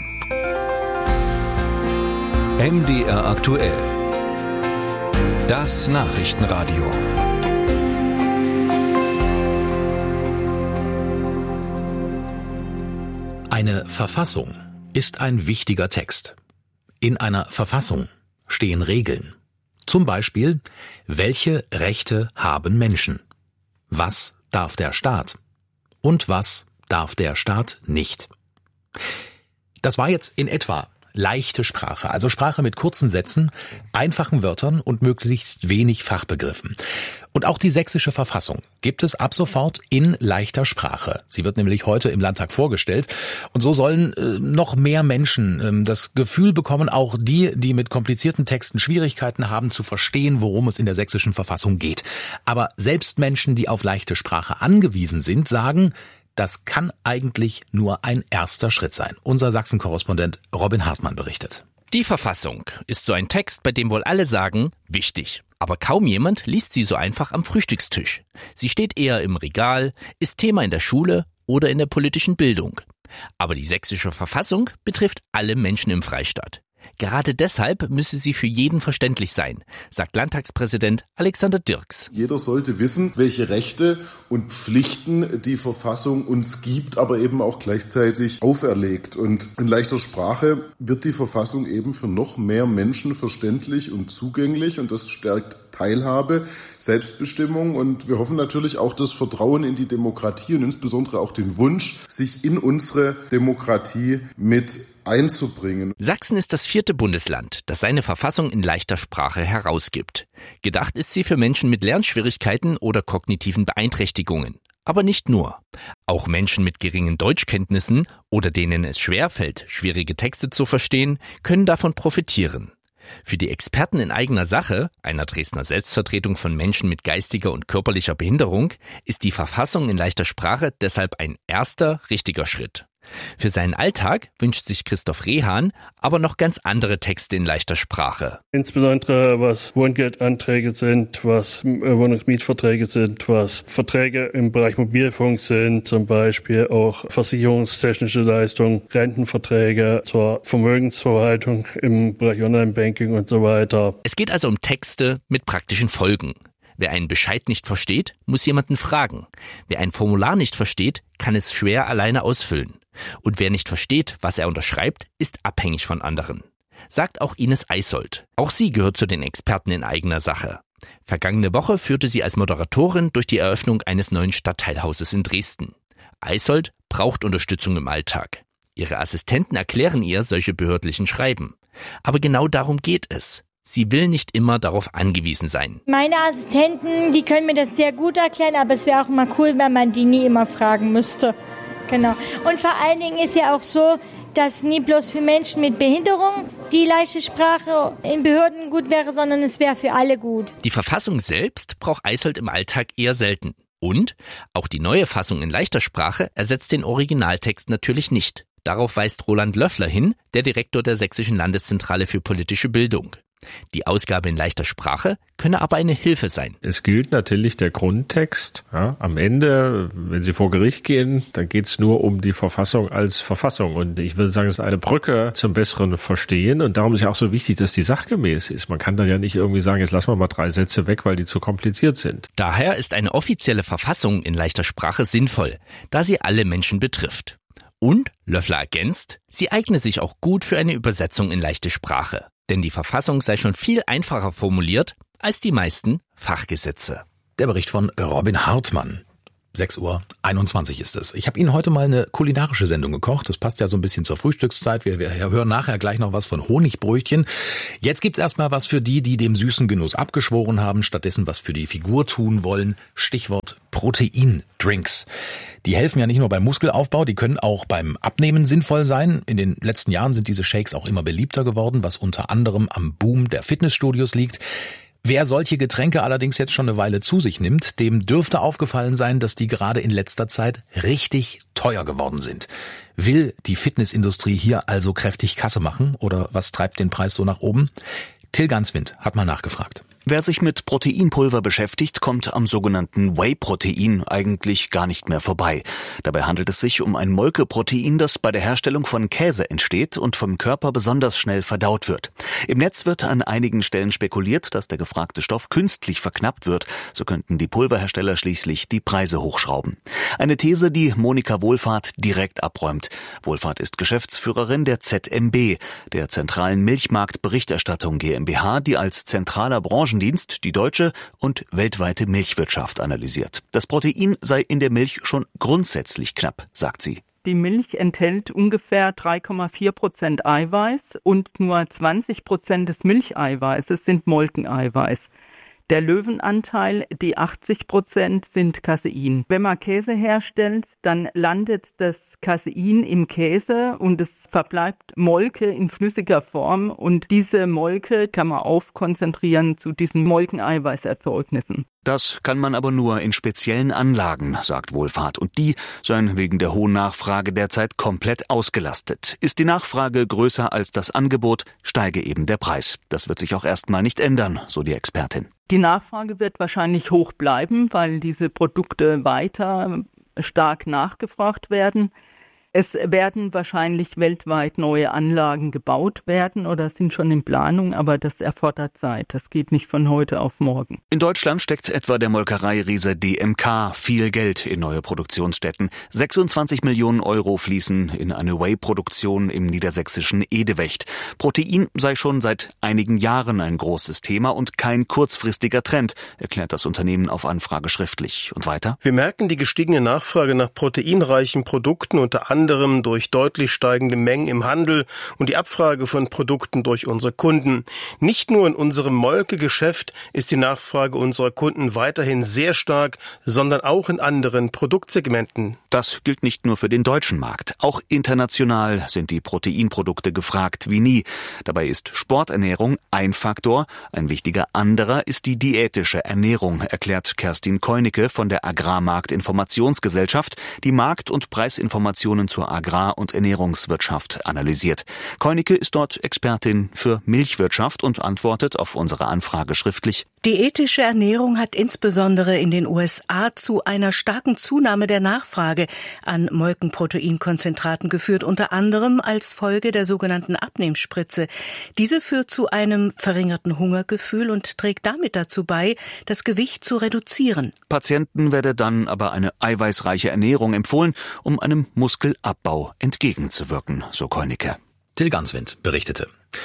MDR aktuell. Das Nachrichtenradio. Eine Verfassung ist ein wichtiger Text. In einer Verfassung stehen Regeln. Zum Beispiel, welche Rechte haben Menschen? Was darf der Staat? Und was darf der Staat nicht? Das war jetzt in etwa leichte Sprache, also Sprache mit kurzen Sätzen, einfachen Wörtern und möglichst wenig Fachbegriffen. Und auch die sächsische Verfassung gibt es ab sofort in leichter Sprache. Sie wird nämlich heute im Landtag vorgestellt. Und so sollen noch mehr Menschen das Gefühl bekommen, auch die mit komplizierten Texten Schwierigkeiten haben, zu verstehen, worum es in der sächsischen Verfassung geht. Aber selbst Menschen, die auf leichte Sprache angewiesen sind, sagen, das kann eigentlich nur ein erster Schritt sein. Unser Sachsen-Korrespondent Robin Hartmann berichtet. Die Verfassung ist so ein Text, bei dem wohl alle sagen, wichtig. Aber kaum jemand liest sie so einfach am Frühstückstisch. Sie steht eher im Regal, ist Thema in der Schule oder in der politischen Bildung. Aber die sächsische Verfassung betrifft alle Menschen im Freistaat. Gerade deshalb müsse sie für jeden verständlich sein, sagt Landtagspräsident Alexander Dirks. Jeder sollte wissen, welche Rechte und Pflichten die Verfassung uns gibt, aber eben auch gleichzeitig auferlegt. Und in leichter Sprache wird die Verfassung eben für noch mehr Menschen verständlich und zugänglich, und das stärkt Teilhabe, Selbstbestimmung, und wir hoffen natürlich auch das Vertrauen in die Demokratie und insbesondere auch den Wunsch, sich in unsere Demokratie mit einzubringen. Sachsen ist das 4. Bundesland, das seine Verfassung in leichter Sprache herausgibt. Gedacht ist sie für Menschen mit Lernschwierigkeiten oder kognitiven Beeinträchtigungen. Aber nicht nur. Auch Menschen mit geringen Deutschkenntnissen oder denen es schwerfällt, schwierige Texte zu verstehen, können davon profitieren. Für die Experten in eigener Sache, einer Dresdner Selbstvertretung von Menschen mit geistiger und körperlicher Behinderung, ist die Verfassung in leichter Sprache deshalb ein erster, richtiger Schritt. Für seinen Alltag wünscht sich Christoph Rehan aber noch ganz andere Texte in leichter Sprache. Insbesondere was Wohngeldanträge sind, was Wohnungsmietverträge sind, was Verträge im Bereich Mobilfunk sind, zum Beispiel auch versicherungstechnische Leistungen, Rentenverträge zur Vermögensverwaltung im Bereich Online-Banking und so weiter. Es geht also um Texte mit praktischen Folgen. Wer einen Bescheid nicht versteht, muss jemanden fragen. Wer ein Formular nicht versteht, kann es schwer alleine ausfüllen. Und wer nicht versteht, was er unterschreibt, ist abhängig von anderen. Sagt auch Ines Eisold. Auch sie gehört zu den Experten in eigener Sache. Vergangene Woche führte sie als Moderatorin durch die Eröffnung eines neuen Stadtteilhauses in Dresden. Eisold braucht Unterstützung im Alltag. Ihre Assistenten erklären ihr solche behördlichen Schreiben. Aber genau darum geht es. Sie will nicht immer darauf angewiesen sein. Meine Assistenten, die können mir das sehr gut erklären, aber es wäre auch mal cool, wenn man die nie immer fragen müsste. Genau. Und vor allen Dingen ist ja auch so, dass nie bloß für Menschen mit Behinderung die leichte Sprache in Behörden gut wäre, sondern es wäre für alle gut. Die Verfassung selbst braucht Eichselt im Alltag eher selten. Und auch die neue Fassung in leichter Sprache ersetzt den Originaltext natürlich nicht. Darauf weist Roland Löffler hin, der Direktor der Sächsischen Landeszentrale für politische Bildung. Die Ausgabe in leichter Sprache könne aber eine Hilfe sein. Es gilt natürlich der Grundtext. Ja, am Ende, wenn Sie vor Gericht gehen, dann geht es nur um die Verfassung als Verfassung. Und ich würde sagen, es ist eine Brücke zum besseren Verstehen. Und darum ist ja auch so wichtig, dass die sachgemäß ist. Man kann dann ja nicht irgendwie sagen, jetzt lassen wir mal 3 Sätze weg, weil die zu kompliziert sind. Daher ist eine offizielle Verfassung in leichter Sprache sinnvoll, da sie alle Menschen betrifft. Und, Löffler ergänzt, sie eigne sich auch gut für eine Übersetzung in leichte Sprache. Denn die Verfassung sei schon viel einfacher formuliert als die meisten Fachgesetze. Der Bericht von Robin Hartmann. 6:21 Uhr ist es. Ich habe Ihnen heute mal eine kulinarische Sendung gekocht. Das passt ja so ein bisschen zur Frühstückszeit. Wir hören nachher gleich noch was von Honigbrötchen. Jetzt gibt's erstmal was für die dem süßen Genuss abgeschworen haben, stattdessen was für die Figur tun wollen. Stichwort Proteindrinks. Die helfen ja nicht nur beim Muskelaufbau, die können auch beim Abnehmen sinnvoll sein. In den letzten Jahren sind diese Shakes auch immer beliebter geworden, was unter anderem am Boom der Fitnessstudios liegt. Wer solche Getränke allerdings jetzt schon eine Weile zu sich nimmt, dem dürfte aufgefallen sein, dass die gerade in letzter Zeit richtig teuer geworden sind. Will die Fitnessindustrie hier also kräftig Kasse machen oder was treibt den Preis so nach oben? Till Ganswind hat mal nachgefragt. Wer sich mit Proteinpulver beschäftigt, kommt am sogenannten Whey-Protein eigentlich gar nicht mehr vorbei. Dabei handelt es sich um ein Molkeprotein, das bei der Herstellung von Käse entsteht und vom Körper besonders schnell verdaut wird. Im Netz wird an einigen Stellen spekuliert, dass der gefragte Stoff künstlich verknappt wird. So könnten die Pulverhersteller schließlich die Preise hochschrauben. Eine These, die Monika Wohlfahrt direkt abräumt. Wohlfahrt ist Geschäftsführerin der ZMB, der Zentralen Milchmarktberichterstattung GmbH, die als zentraler Branchendienst die deutsche und weltweite Milchwirtschaft analysiert. Das Protein sei in der Milch schon grundsätzlich knapp, sagt sie. Die Milch enthält ungefähr 3,4% Eiweiß und nur 20% des Milcheiweißes sind Molkeneiweiß. Der Löwenanteil, die 80%, sind Casein. Wenn man Käse herstellt, dann landet das Casein im Käse und es verbleibt Molke in flüssiger Form und diese Molke kann man aufkonzentrieren zu diesen Molkeneiweißerzeugnissen. Das kann man aber nur in speziellen Anlagen, sagt Wohlfahrt. Und die seien wegen der hohen Nachfrage derzeit komplett ausgelastet. Ist die Nachfrage größer als das Angebot, steige eben der Preis. Das wird sich auch erstmal nicht ändern, so die Expertin. Die Nachfrage wird wahrscheinlich hoch bleiben, weil diese Produkte weiter stark nachgefragt werden. Es werden wahrscheinlich weltweit neue Anlagen gebaut werden oder sind schon in Planung, aber das erfordert Zeit. Das geht nicht von heute auf morgen. In Deutschland steckt etwa der Molkereiriese DMK viel Geld in neue Produktionsstätten. 26 Millionen Euro fließen in eine Whey-Produktion im niedersächsischen Edewecht. Protein sei schon seit einigen Jahren ein großes Thema und kein kurzfristiger Trend, erklärt das Unternehmen auf Anfrage schriftlich. Und weiter? Wir merken die gestiegene Nachfrage nach proteinreichen Produkten unter anderem durch deutlich steigende Mengen im Handel und die Abfrage von Produkten durch unsere Kunden. Nicht nur in unserem Molkegeschäft ist die Nachfrage unserer Kunden weiterhin sehr stark, sondern auch in anderen Produktsegmenten. Das gilt nicht nur für den deutschen Markt. Auch international sind die Proteinprodukte gefragt wie nie. Dabei ist Sporternährung ein Faktor. Ein wichtiger anderer ist die diätische Ernährung, erklärt Kerstin Keunicke von der Agrarmarkt-Informationsgesellschaft, die Markt- und Preisinformationen zur Agrar- und Ernährungswirtschaft analysiert. Keunicke ist dort Expertin für Milchwirtschaft und antwortet auf unsere Anfrage schriftlich. Diätische Ernährung hat insbesondere in den USA zu einer starken Zunahme der Nachfrage an Molkenproteinkonzentraten geführt, unter anderem als Folge der sogenannten Abnehmspritze. Diese führt zu einem verringerten Hungergefühl und trägt damit dazu bei, das Gewicht zu reduzieren. Patienten werde dann aber eine eiweißreiche Ernährung empfohlen, um einem Muskelabbau entgegenzuwirken, so Keunicke. Till Ganswind berichtete.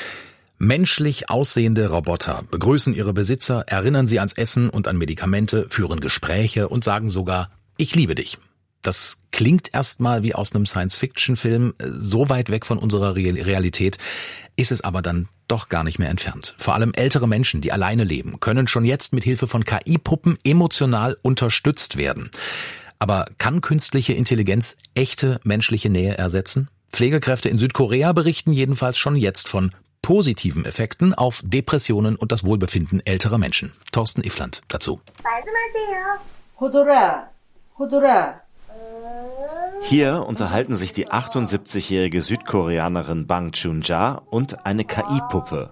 Menschlich aussehende Roboter begrüßen ihre Besitzer, erinnern sie ans Essen und an Medikamente, führen Gespräche und sagen sogar, ich liebe dich. Das klingt erstmal wie aus einem Science-Fiction-Film, so weit weg von unserer Realität ist es aber dann doch gar nicht mehr entfernt. Vor allem ältere Menschen, die alleine leben, können schon jetzt mit Hilfe von KI-Puppen emotional unterstützt werden. Aber kann künstliche Intelligenz echte menschliche Nähe ersetzen? Pflegekräfte in Südkorea berichten jedenfalls schon jetzt von positiven Effekten auf Depressionen und das Wohlbefinden älterer Menschen. Thorsten Iffland dazu. Hier unterhalten sich die 78-jährige Südkoreanerin Bang Chun-ja und eine KI-Puppe.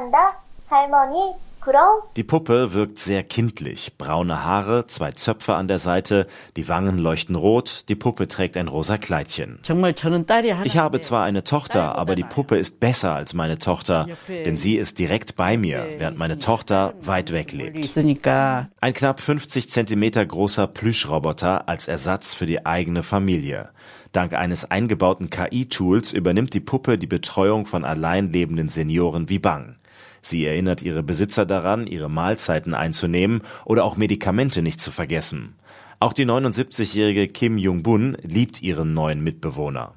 Die Puppe wirkt sehr kindlich. Braune Haare, 2 Zöpfe an der Seite, die Wangen leuchten rot, die Puppe trägt ein rosa Kleidchen. Ich habe zwar eine Tochter, aber die Puppe ist besser als meine Tochter, denn sie ist direkt bei mir, während meine Tochter weit weg lebt. Ein knapp 50 Zentimeter großer Plüschroboter als Ersatz für die eigene Familie. Dank eines eingebauten KI-Tools übernimmt die Puppe die Betreuung von allein lebenden Senioren wie Bang. Sie erinnert ihre Besitzer daran, ihre Mahlzeiten einzunehmen oder auch Medikamente nicht zu vergessen. Auch die 79-jährige Kim Jung-bun liebt ihren neuen Mitbewohner.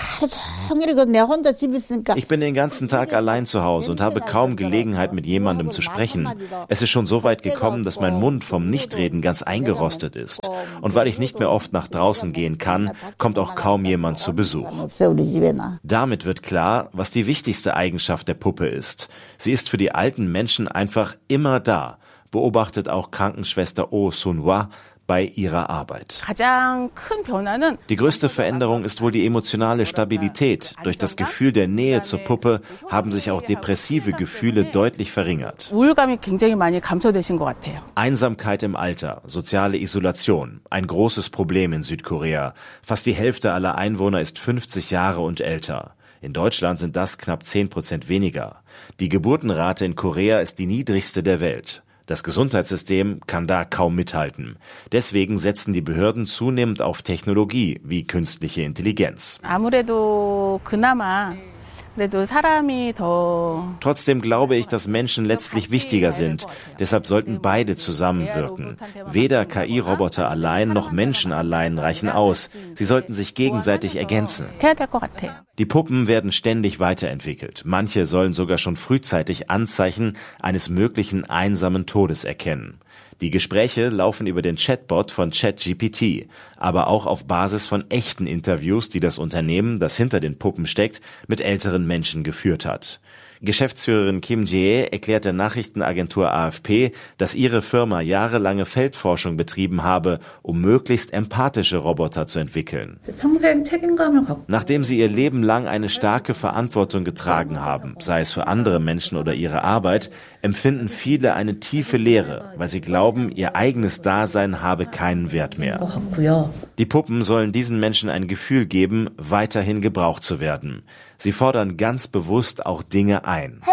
Ich bin den ganzen Tag allein zu Hause und habe kaum Gelegenheit, mit jemandem zu sprechen. Es ist schon so weit gekommen, dass mein Mund vom Nichtreden ganz eingerostet ist. Und weil ich nicht mehr oft nach draußen gehen kann, kommt auch kaum jemand zu Besuch. Damit wird klar, was die wichtigste Eigenschaft der Puppe ist. Sie ist für die alten Menschen einfach immer da, beobachtet auch Krankenschwester Oh Sun-hwa bei ihrer Arbeit. Die größte Veränderung ist wohl die emotionale Stabilität. Durch das Gefühl der Nähe zur Puppe haben sich auch depressive Gefühle deutlich verringert. Einsamkeit im Alter, soziale Isolation, ein großes Problem in Südkorea. Fast die Hälfte aller Einwohner ist 50 Jahre und älter. In Deutschland sind das knapp 10% weniger. Die Geburtenrate in Korea ist die niedrigste der Welt. Das Gesundheitssystem kann da kaum mithalten. Deswegen setzen die Behörden zunehmend auf Technologie wie künstliche Intelligenz. Trotzdem glaube ich, dass Menschen letztlich wichtiger sind. Deshalb sollten beide zusammenwirken. Weder KI-Roboter allein noch Menschen allein reichen aus. Sie sollten sich gegenseitig ergänzen. Die Puppen werden ständig weiterentwickelt. Manche sollen sogar schon frühzeitig Anzeichen eines möglichen einsamen Todes erkennen. Die Gespräche laufen über den Chatbot von ChatGPT, aber auch auf Basis von echten Interviews, die das Unternehmen, das hinter den Puppen steckt, mit älteren Menschen geführt hat. Geschäftsführerin Kim Jae erklärt der Nachrichtenagentur AFP, dass ihre Firma jahrelange Feldforschung betrieben habe, um möglichst empathische Roboter zu entwickeln. Nachdem sie ihr Leben lang eine starke Verantwortung getragen haben, sei es für andere Menschen oder ihre Arbeit, empfinden viele eine tiefe Leere, weil sie glauben, ihr eigenes Dasein habe keinen Wert mehr. Die Puppen sollen diesen Menschen ein Gefühl geben, weiterhin gebraucht zu werden. Sie fordern ganz bewusst auch Dinge ein.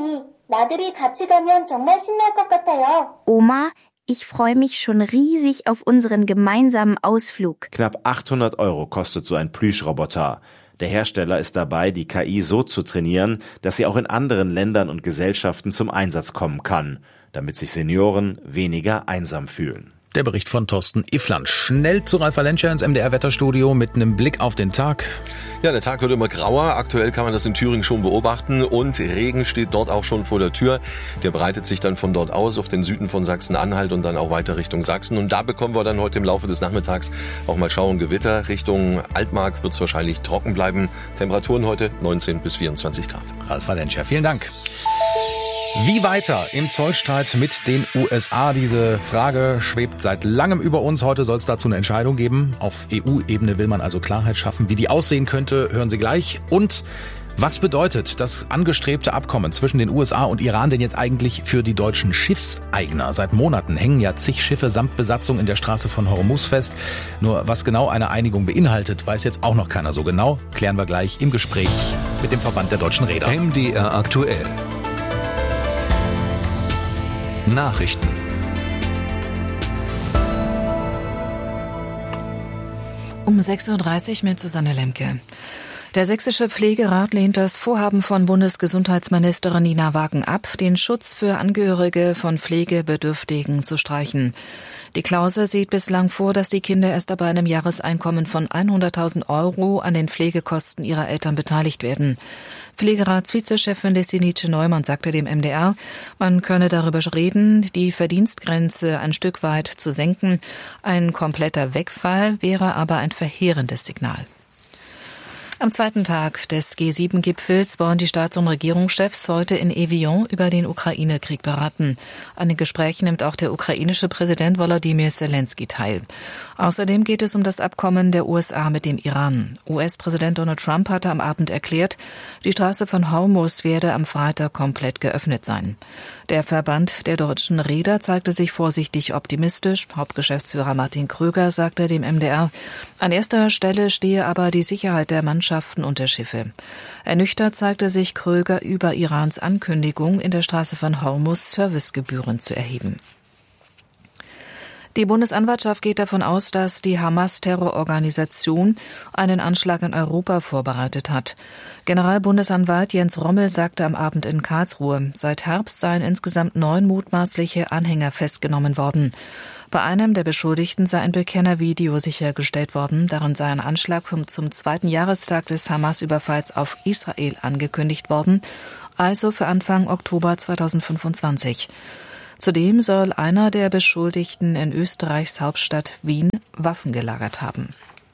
Oma, ich freue mich schon riesig auf unseren gemeinsamen Ausflug. Knapp 800 € kostet so ein Plüschroboter. Der Hersteller ist dabei, die KI so zu trainieren, dass sie auch in anderen Ländern und Gesellschaften zum Einsatz kommen kann, damit sich Senioren weniger einsam fühlen. Der Bericht von Thorsten Iffland. Schnell zu Ralf Valencia ins MDR-Wetterstudio mit einem Blick auf den Tag. Ja, der Tag wird immer grauer. Aktuell kann man das in Thüringen schon beobachten und Regen steht dort auch schon vor der Tür. Der breitet sich dann von dort aus auf den Süden von Sachsen-Anhalt und dann auch weiter Richtung Sachsen. Und da bekommen wir dann heute im Laufe des Nachmittags auch mal Schauer und Gewitter. Richtung Altmark wird es wahrscheinlich trocken bleiben. Temperaturen heute 19 bis 24 Grad. Ralf Valencia, vielen Dank. Wie weiter im Zollstreit mit den USA? Diese Frage schwebt seit langem über uns. Heute soll es dazu eine Entscheidung geben. Auf EU-Ebene will man also Klarheit schaffen. Wie die aussehen könnte, hören Sie gleich. Und was bedeutet das angestrebte Abkommen zwischen den USA und Iran denn jetzt eigentlich für die deutschen Schiffseigner? Seit Monaten hängen ja zig Schiffe samt Besatzung in der Straße von Hormuz fest. Nur was genau eine Einigung beinhaltet, weiß jetzt auch noch keiner so genau. Klären wir gleich im Gespräch mit dem Verband der deutschen Reeder. MDR aktuell. Nachrichten. Um 6.30 Uhr mit Susanne Lemke. Der sächsische Pflegerat lehnt das Vorhaben von Bundesgesundheitsministerin Nina Wagen ab, den Schutz für Angehörige von Pflegebedürftigen zu streichen. Die Klausel sieht bislang vor, dass die Kinder erst ab einem Jahreseinkommen von 100.000 € an den Pflegekosten ihrer Eltern beteiligt werden. Pflegeratsvizechefin Destinice Neumann sagte dem MDR, man könne darüber reden, die Verdienstgrenze ein Stück weit zu senken. Ein kompletter Wegfall wäre aber ein verheerendes Signal. Am zweiten Tag des G7-Gipfels wollen die Staats- und Regierungschefs heute in Evian über den Ukraine-Krieg beraten. An den Gesprächen nimmt auch der ukrainische Präsident Volodymyr Zelensky teil. Außerdem geht es um das Abkommen der USA mit dem Iran. US-Präsident Donald Trump hatte am Abend erklärt, die Straße von Hormuz werde am Freitag komplett geöffnet sein. Der Verband der deutschen Reeder zeigte sich vorsichtig optimistisch. Hauptgeschäftsführer Martin Kröger sagte dem MDR, an erster Stelle stehe aber die Sicherheit der Mannschaften und der Schiffe. Ernüchtert zeigte sich Kröger über Irans Ankündigung, in der Straße von Hormuz Servicegebühren zu erheben. Die Bundesanwaltschaft geht davon aus, dass die Hamas-Terrororganisation einen Anschlag in Europa vorbereitet hat. Generalbundesanwalt Jens Rommel sagte am Abend in Karlsruhe, seit Herbst seien insgesamt 9 mutmaßliche Anhänger festgenommen worden. Bei einem der Beschuldigten sei ein Bekennervideo sichergestellt worden. Darin sei ein Anschlag zum 2. Jahrestag des Hamas-Überfalls auf Israel angekündigt worden, also für Anfang Oktober 2025. Zudem soll einer der Beschuldigten in Österreichs Hauptstadt Wien Waffen gelagert haben.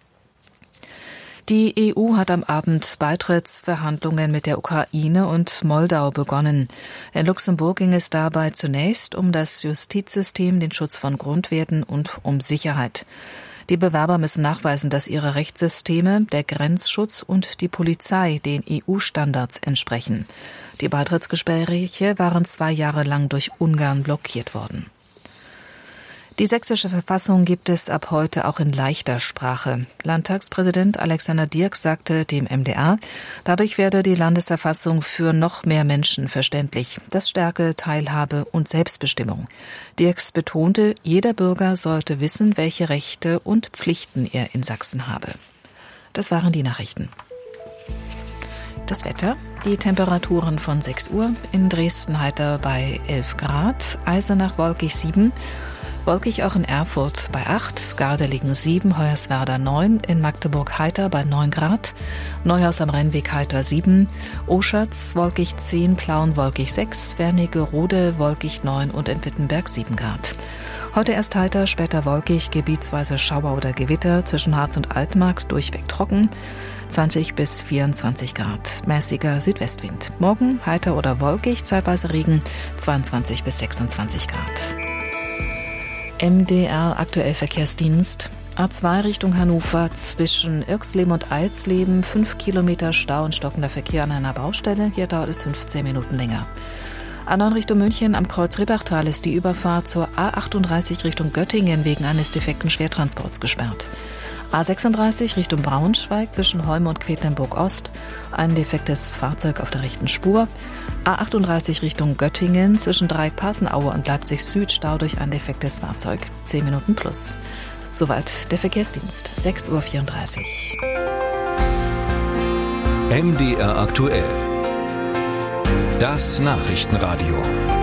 Die EU hat am Abend Beitrittsverhandlungen mit der Ukraine und Moldau begonnen. In Luxemburg ging es dabei zunächst um das Justizsystem, den Schutz von Grundwerten und um Sicherheit. Die Bewerber müssen nachweisen, dass ihre Rechtssysteme, der Grenzschutz und die Polizei den EU-Standards entsprechen. Die Beitrittsgespräche waren 2 Jahre lang durch Ungarn blockiert worden. Die sächsische Verfassung gibt es ab heute auch in leichter Sprache. Landtagspräsident Alexander Dirks sagte dem MDR, dadurch werde die Landesverfassung für noch mehr Menschen verständlich. Das stärke Teilhabe und Selbstbestimmung. Dirks betonte, jeder Bürger sollte wissen, welche Rechte und Pflichten er in Sachsen habe. Das waren die Nachrichten. Das Wetter, die Temperaturen von 6 Uhr, in Dresden heiter bei 11 Grad, Eisenach wolkig 7, wolkig auch in Erfurt bei 8, Gardelegen 7, Hoyerswerda 9, in Magdeburg heiter bei 9 Grad, Neuhaus am Rennweg heiter 7, Oschatz wolkig 10, Plauen wolkig 6, Wernigerode wolkig 9 und in Wittenberg 7 Grad. Heute erst heiter, später wolkig, gebietsweise Schauer oder Gewitter, zwischen Harz und Altmark durchweg trocken, 20 bis 24 Grad, mäßiger Südwestwind. Morgen heiter oder wolkig, zeitweise Regen, 22 bis 26 Grad. MDR aktuell Verkehrsdienst. A2 Richtung Hannover zwischen Irxleben und Alsleben, 5 Kilometer Stau und stockender Verkehr an einer Baustelle. Hier dauert es 15 Minuten länger. A9 Richtung München am Kreuz Ribbachtal ist die Überfahrt zur A38 Richtung Göttingen wegen eines defekten Schwertransports gesperrt. A36 Richtung Braunschweig zwischen Holme und Quedlinburg-Ost, ein defektes Fahrzeug auf der rechten Spur. A38 Richtung Göttingen zwischen Dreieck-Patenaue und Leipzig Süd, Stau durch ein defektes Fahrzeug. 10 Minuten plus. Soweit der Verkehrsdienst. 6:34 Uhr. MDR aktuell. Das Nachrichtenradio.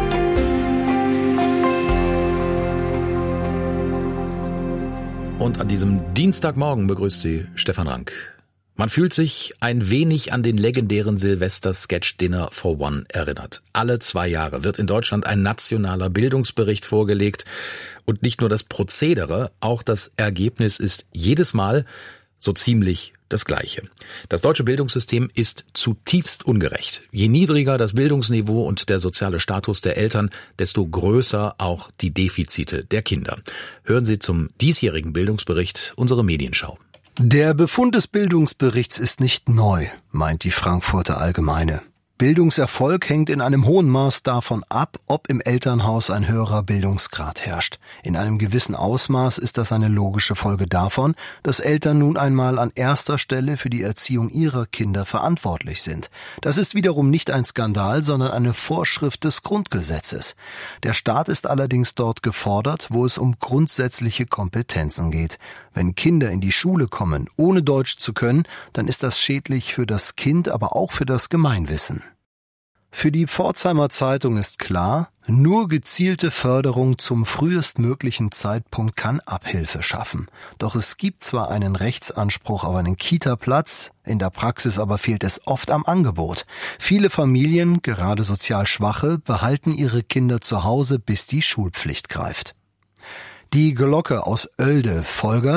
Und an diesem Dienstagmorgen begrüßt Sie Stefan Rank. Man fühlt sich ein wenig an den legendären Silvester-Sketch Dinner for One erinnert. Alle 2 Jahre wird in Deutschland ein nationaler Bildungsbericht vorgelegt. Und nicht nur das Prozedere, auch das Ergebnis ist jedes Mal so ziemlich das Gleiche. Das deutsche Bildungssystem ist zutiefst ungerecht. Je niedriger das Bildungsniveau und der soziale Status der Eltern, desto größer auch die Defizite der Kinder. Hören Sie zum diesjährigen Bildungsbericht unsere Medienschau. Der Befund des Bildungsberichts ist nicht neu, meint die Frankfurter Allgemeine. Bildungserfolg hängt in einem hohen Maß davon ab, ob im Elternhaus ein höherer Bildungsgrad herrscht. In einem gewissen Ausmaß ist das eine logische Folge davon, dass Eltern nun einmal an erster Stelle für die Erziehung ihrer Kinder verantwortlich sind. Das ist wiederum nicht ein Skandal, sondern eine Vorschrift des Grundgesetzes. Der Staat ist allerdings dort gefordert, wo es um grundsätzliche Kompetenzen geht. Wenn Kinder in die Schule kommen, ohne Deutsch zu können, dann ist das schädlich für das Kind, aber auch für das Gemeinwissen. Für die Pforzheimer Zeitung ist klar, nur gezielte Förderung zum frühestmöglichen Zeitpunkt kann Abhilfe schaffen. Doch es gibt zwar einen Rechtsanspruch auf einen Kita-Platz, in der Praxis aber fehlt es oft am Angebot. Viele Familien, gerade sozial Schwache, behalten ihre Kinder zu Hause, bis die Schulpflicht greift. Die Glocke aus Oelde folgert: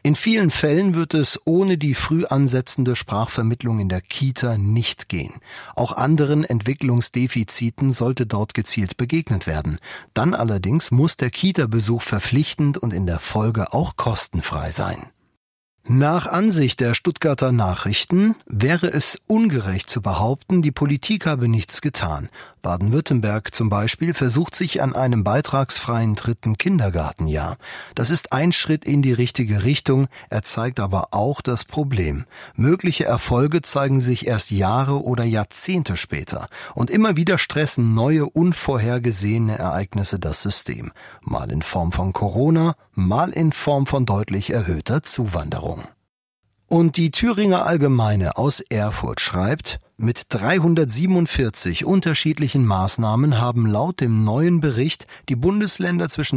In vielen Fällen wird es ohne die früh ansetzende Sprachvermittlung in der Kita nicht gehen. Auch anderen Entwicklungsdefiziten sollte dort gezielt begegnet werden. Dann allerdings muss der Kita-Besuch verpflichtend und in der Folge auch kostenfrei sein. Nach Ansicht der Stuttgarter Nachrichten wäre es ungerecht zu behaupten, die Politik habe nichts getan. Baden-Württemberg zum Beispiel versucht sich an einem beitragsfreien 3. Kindergartenjahr. Das ist ein Schritt in die richtige Richtung, er zeigt aber auch das Problem. Mögliche Erfolge zeigen sich erst Jahre oder Jahrzehnte später. Und immer wieder stressen neue, unvorhergesehene Ereignisse das System. Mal in Form von Corona, mal in Form von deutlich erhöhter Zuwanderung. Und die Thüringer Allgemeine aus Erfurt schreibt, mit 347 unterschiedlichen Maßnahmen haben laut dem neuen Bericht die Bundesländer zwischen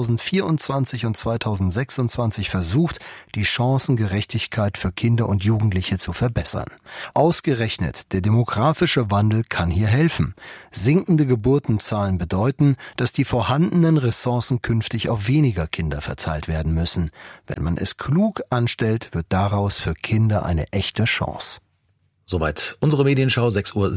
2024 und 2026 versucht, die Chancengerechtigkeit für Kinder und Jugendliche zu verbessern. Ausgerechnet der demografische Wandel kann hier helfen. Sinkende Geburtenzahlen bedeuten, dass die vorhandenen Ressourcen künftig auf weniger Kinder verteilt werden müssen. Wenn man es klug anstellt, wird daraus für Kinder eine echte Chance. Soweit unsere Medienschau,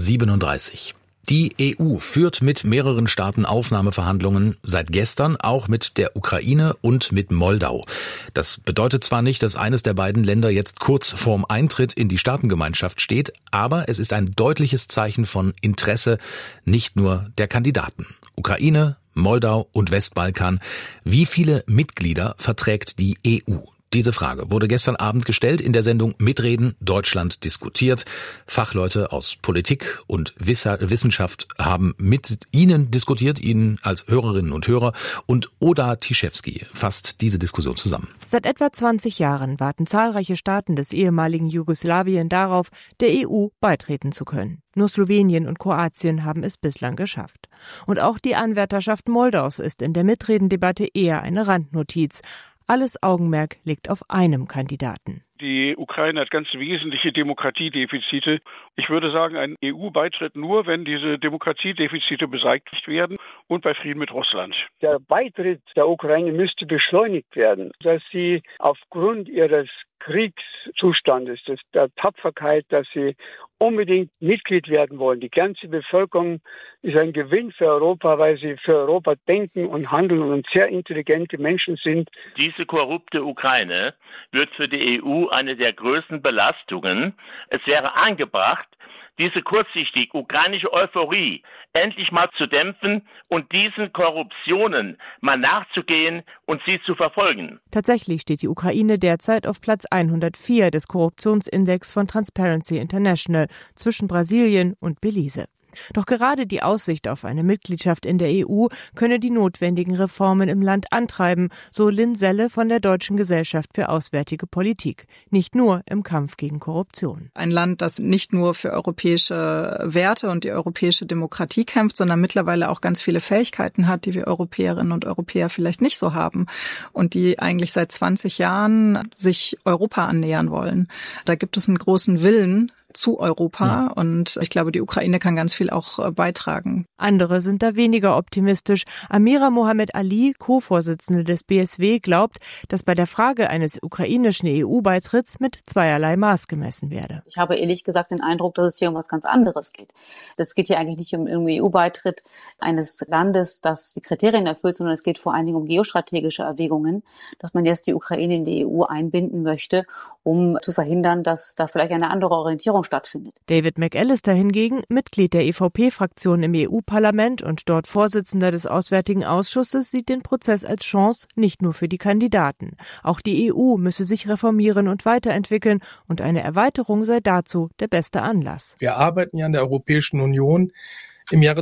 6:37 Uhr. Die EU führt mit mehreren Staaten Aufnahmeverhandlungen, seit gestern auch mit der Ukraine und mit Moldau. Das bedeutet zwar nicht, dass eines der beiden Länder jetzt kurz vorm Eintritt in die Staatengemeinschaft steht, aber es ist ein deutliches Zeichen von Interesse nicht nur der Kandidaten. Ukraine, Moldau und Westbalkan. Wie viele Mitglieder verträgt die EU? Diese Frage wurde gestern Abend gestellt in der Sendung Mitreden Deutschland diskutiert. Fachleute aus Politik und Wissenschaft haben mit Ihnen diskutiert, Ihnen als Hörerinnen und Hörer. Und Oda Tiszewski fasst diese Diskussion zusammen. Seit etwa 20 Jahren warten zahlreiche Staaten des ehemaligen Jugoslawien darauf, der EU beitreten zu können. Nur Slowenien und Kroatien haben es bislang geschafft. Und auch die Anwärterschaft Moldaus ist in der Mitredendebatte eher eine Randnotiz. Alles Augenmerk liegt auf einem Kandidaten. Die Ukraine hat ganz wesentliche Demokratiedefizite. Ich würde sagen, ein EU-Beitritt nur, wenn diese Demokratiedefizite beseitigt werden und bei Frieden mit Russland. Der Beitritt der Ukraine müsste beschleunigt werden, dass sie aufgrund ihres Kriegszustandes, der Tapferkeit, dass sie unbedingt Mitglied werden wollen. Die ganze Bevölkerung ist ein Gewinn für Europa, weil sie für Europa denken und handeln und sehr intelligente Menschen sind. Diese korrupte Ukraine wird für die EU eine der größten Belastungen. Es wäre angebracht, diese kurzsichtig ukrainische Euphorie endlich mal zu dämpfen und diesen Korruptionen mal nachzugehen und sie zu verfolgen. Tatsächlich steht die Ukraine derzeit auf Platz 104 des Korruptionsindex von Transparency International zwischen Brasilien und Belize. Doch gerade die Aussicht auf eine Mitgliedschaft in der EU könne die notwendigen Reformen im Land antreiben, so Lynn Selle von der Deutschen Gesellschaft für Auswärtige Politik. Nicht nur im Kampf gegen Korruption. Ein Land, das nicht nur für europäische Werte und die europäische Demokratie kämpft, sondern mittlerweile auch ganz viele Fähigkeiten hat, die wir Europäerinnen und Europäer vielleicht nicht so haben und die eigentlich seit 20 Jahren sich Europa annähern wollen. Da gibt es einen großen Willen zu Europa und ich glaube, die Ukraine kann ganz viel auch beitragen. Andere sind da weniger optimistisch. Amira Mohammed Ali, Co-Vorsitzende des BSW, glaubt, dass bei der Frage eines ukrainischen EU-Beitritts mit zweierlei Maß gemessen werde. Ich habe ehrlich gesagt den Eindruck, dass es hier um was ganz anderes geht. Es geht hier eigentlich nicht um den EU-Beitritt eines Landes, das die Kriterien erfüllt, sondern es geht vor allen Dingen um geostrategische Erwägungen, dass man jetzt die Ukraine in die EU einbinden möchte, um zu verhindern, dass da vielleicht eine andere Orientierung stattfindet. David McAllister hingegen, Mitglied der EVP-Fraktion im EU-Parlament und dort Vorsitzender des Auswärtigen Ausschusses, sieht den Prozess als Chance nicht nur für die Kandidaten. Auch die EU müsse sich reformieren und weiterentwickeln und eine Erweiterung sei dazu der beste Anlass. Wir arbeiten ja in der Europäischen Union im Jahre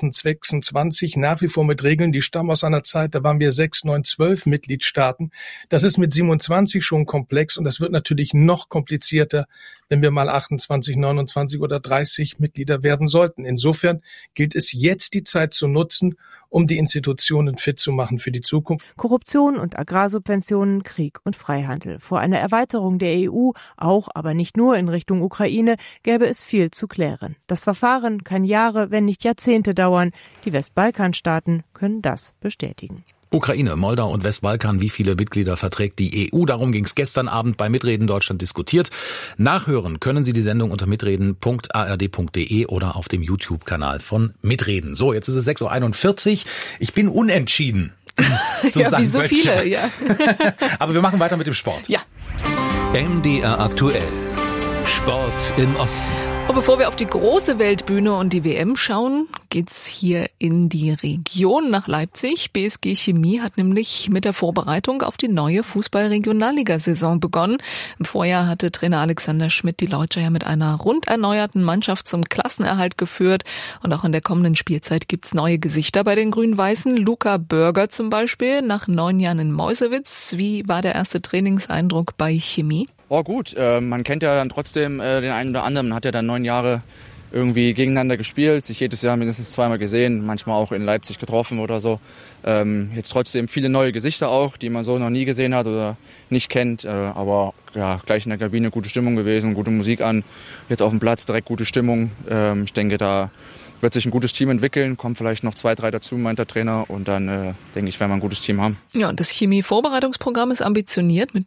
2026 nach wie vor mit Regeln, die stammen aus einer Zeit, da waren wir 6, 9, 12 Mitgliedstaaten. Das ist mit 27 schon komplex und das wird natürlich noch komplizierter, wenn wir mal 28, 29 oder 30 Mitglieder werden sollten. Insofern gilt es jetzt, die Zeit zu nutzen, um die Institutionen fit zu machen für die Zukunft. Korruption und Agrarsubventionen, Krieg und Freihandel. Vor einer Erweiterung der EU, auch aber nicht nur in Richtung Ukraine, gäbe es viel zu klären. Das Verfahren kann Jahre, wenn nicht Jahrzehnte dauern. Die Westbalkanstaaten können das bestätigen. Ukraine, Moldau und Westbalkan, wie viele Mitglieder verträgt die EU? Darum ging es gestern Abend bei Mitreden Deutschland diskutiert. Nachhören können Sie die Sendung unter mitreden.ard.de oder auf dem YouTube-Kanal von Mitreden. So, jetzt ist es 6.41 Uhr. Ich bin unentschieden. Ja, wie so viele, ja. Aber wir machen weiter mit dem Sport. Ja. MDR aktuell. Sport im Osten. Und bevor wir auf die große Weltbühne und die WM schauen, geht's hier in die Region nach Leipzig. BSG Chemie hat nämlich mit der Vorbereitung auf die neue Fußball-Regionalliga-Saison begonnen. Im Vorjahr hatte Trainer Alexander Schmidt die Leutscher ja mit einer rund erneuerten Mannschaft zum Klassenerhalt geführt. Und auch in der kommenden Spielzeit gibt's neue Gesichter bei den Grün-Weißen. Luca Börger zum Beispiel, nach 9 Jahren in Meuselwitz. Wie war der erste Trainingseindruck bei Chemie? Oh gut, man kennt ja dann trotzdem den einen oder anderen. Man hat ja dann 9 Jahre irgendwie gegeneinander gespielt, sich jedes Jahr mindestens 2-mal gesehen, manchmal auch in Leipzig getroffen oder so. Jetzt trotzdem viele neue Gesichter auch, die man so noch nie gesehen hat oder nicht kennt. Aber ja, gleich in der Kabine gute Stimmung gewesen, gute Musik an. Jetzt auf dem Platz direkt gute Stimmung. Ich denke, da wird sich ein gutes Team entwickeln, kommen vielleicht noch 2, 3 dazu, meint der Trainer. Und dann, denke ich, werden wir ein gutes Team haben. Ja, und das Chemie-Vorbereitungsprogramm ist ambitioniert mit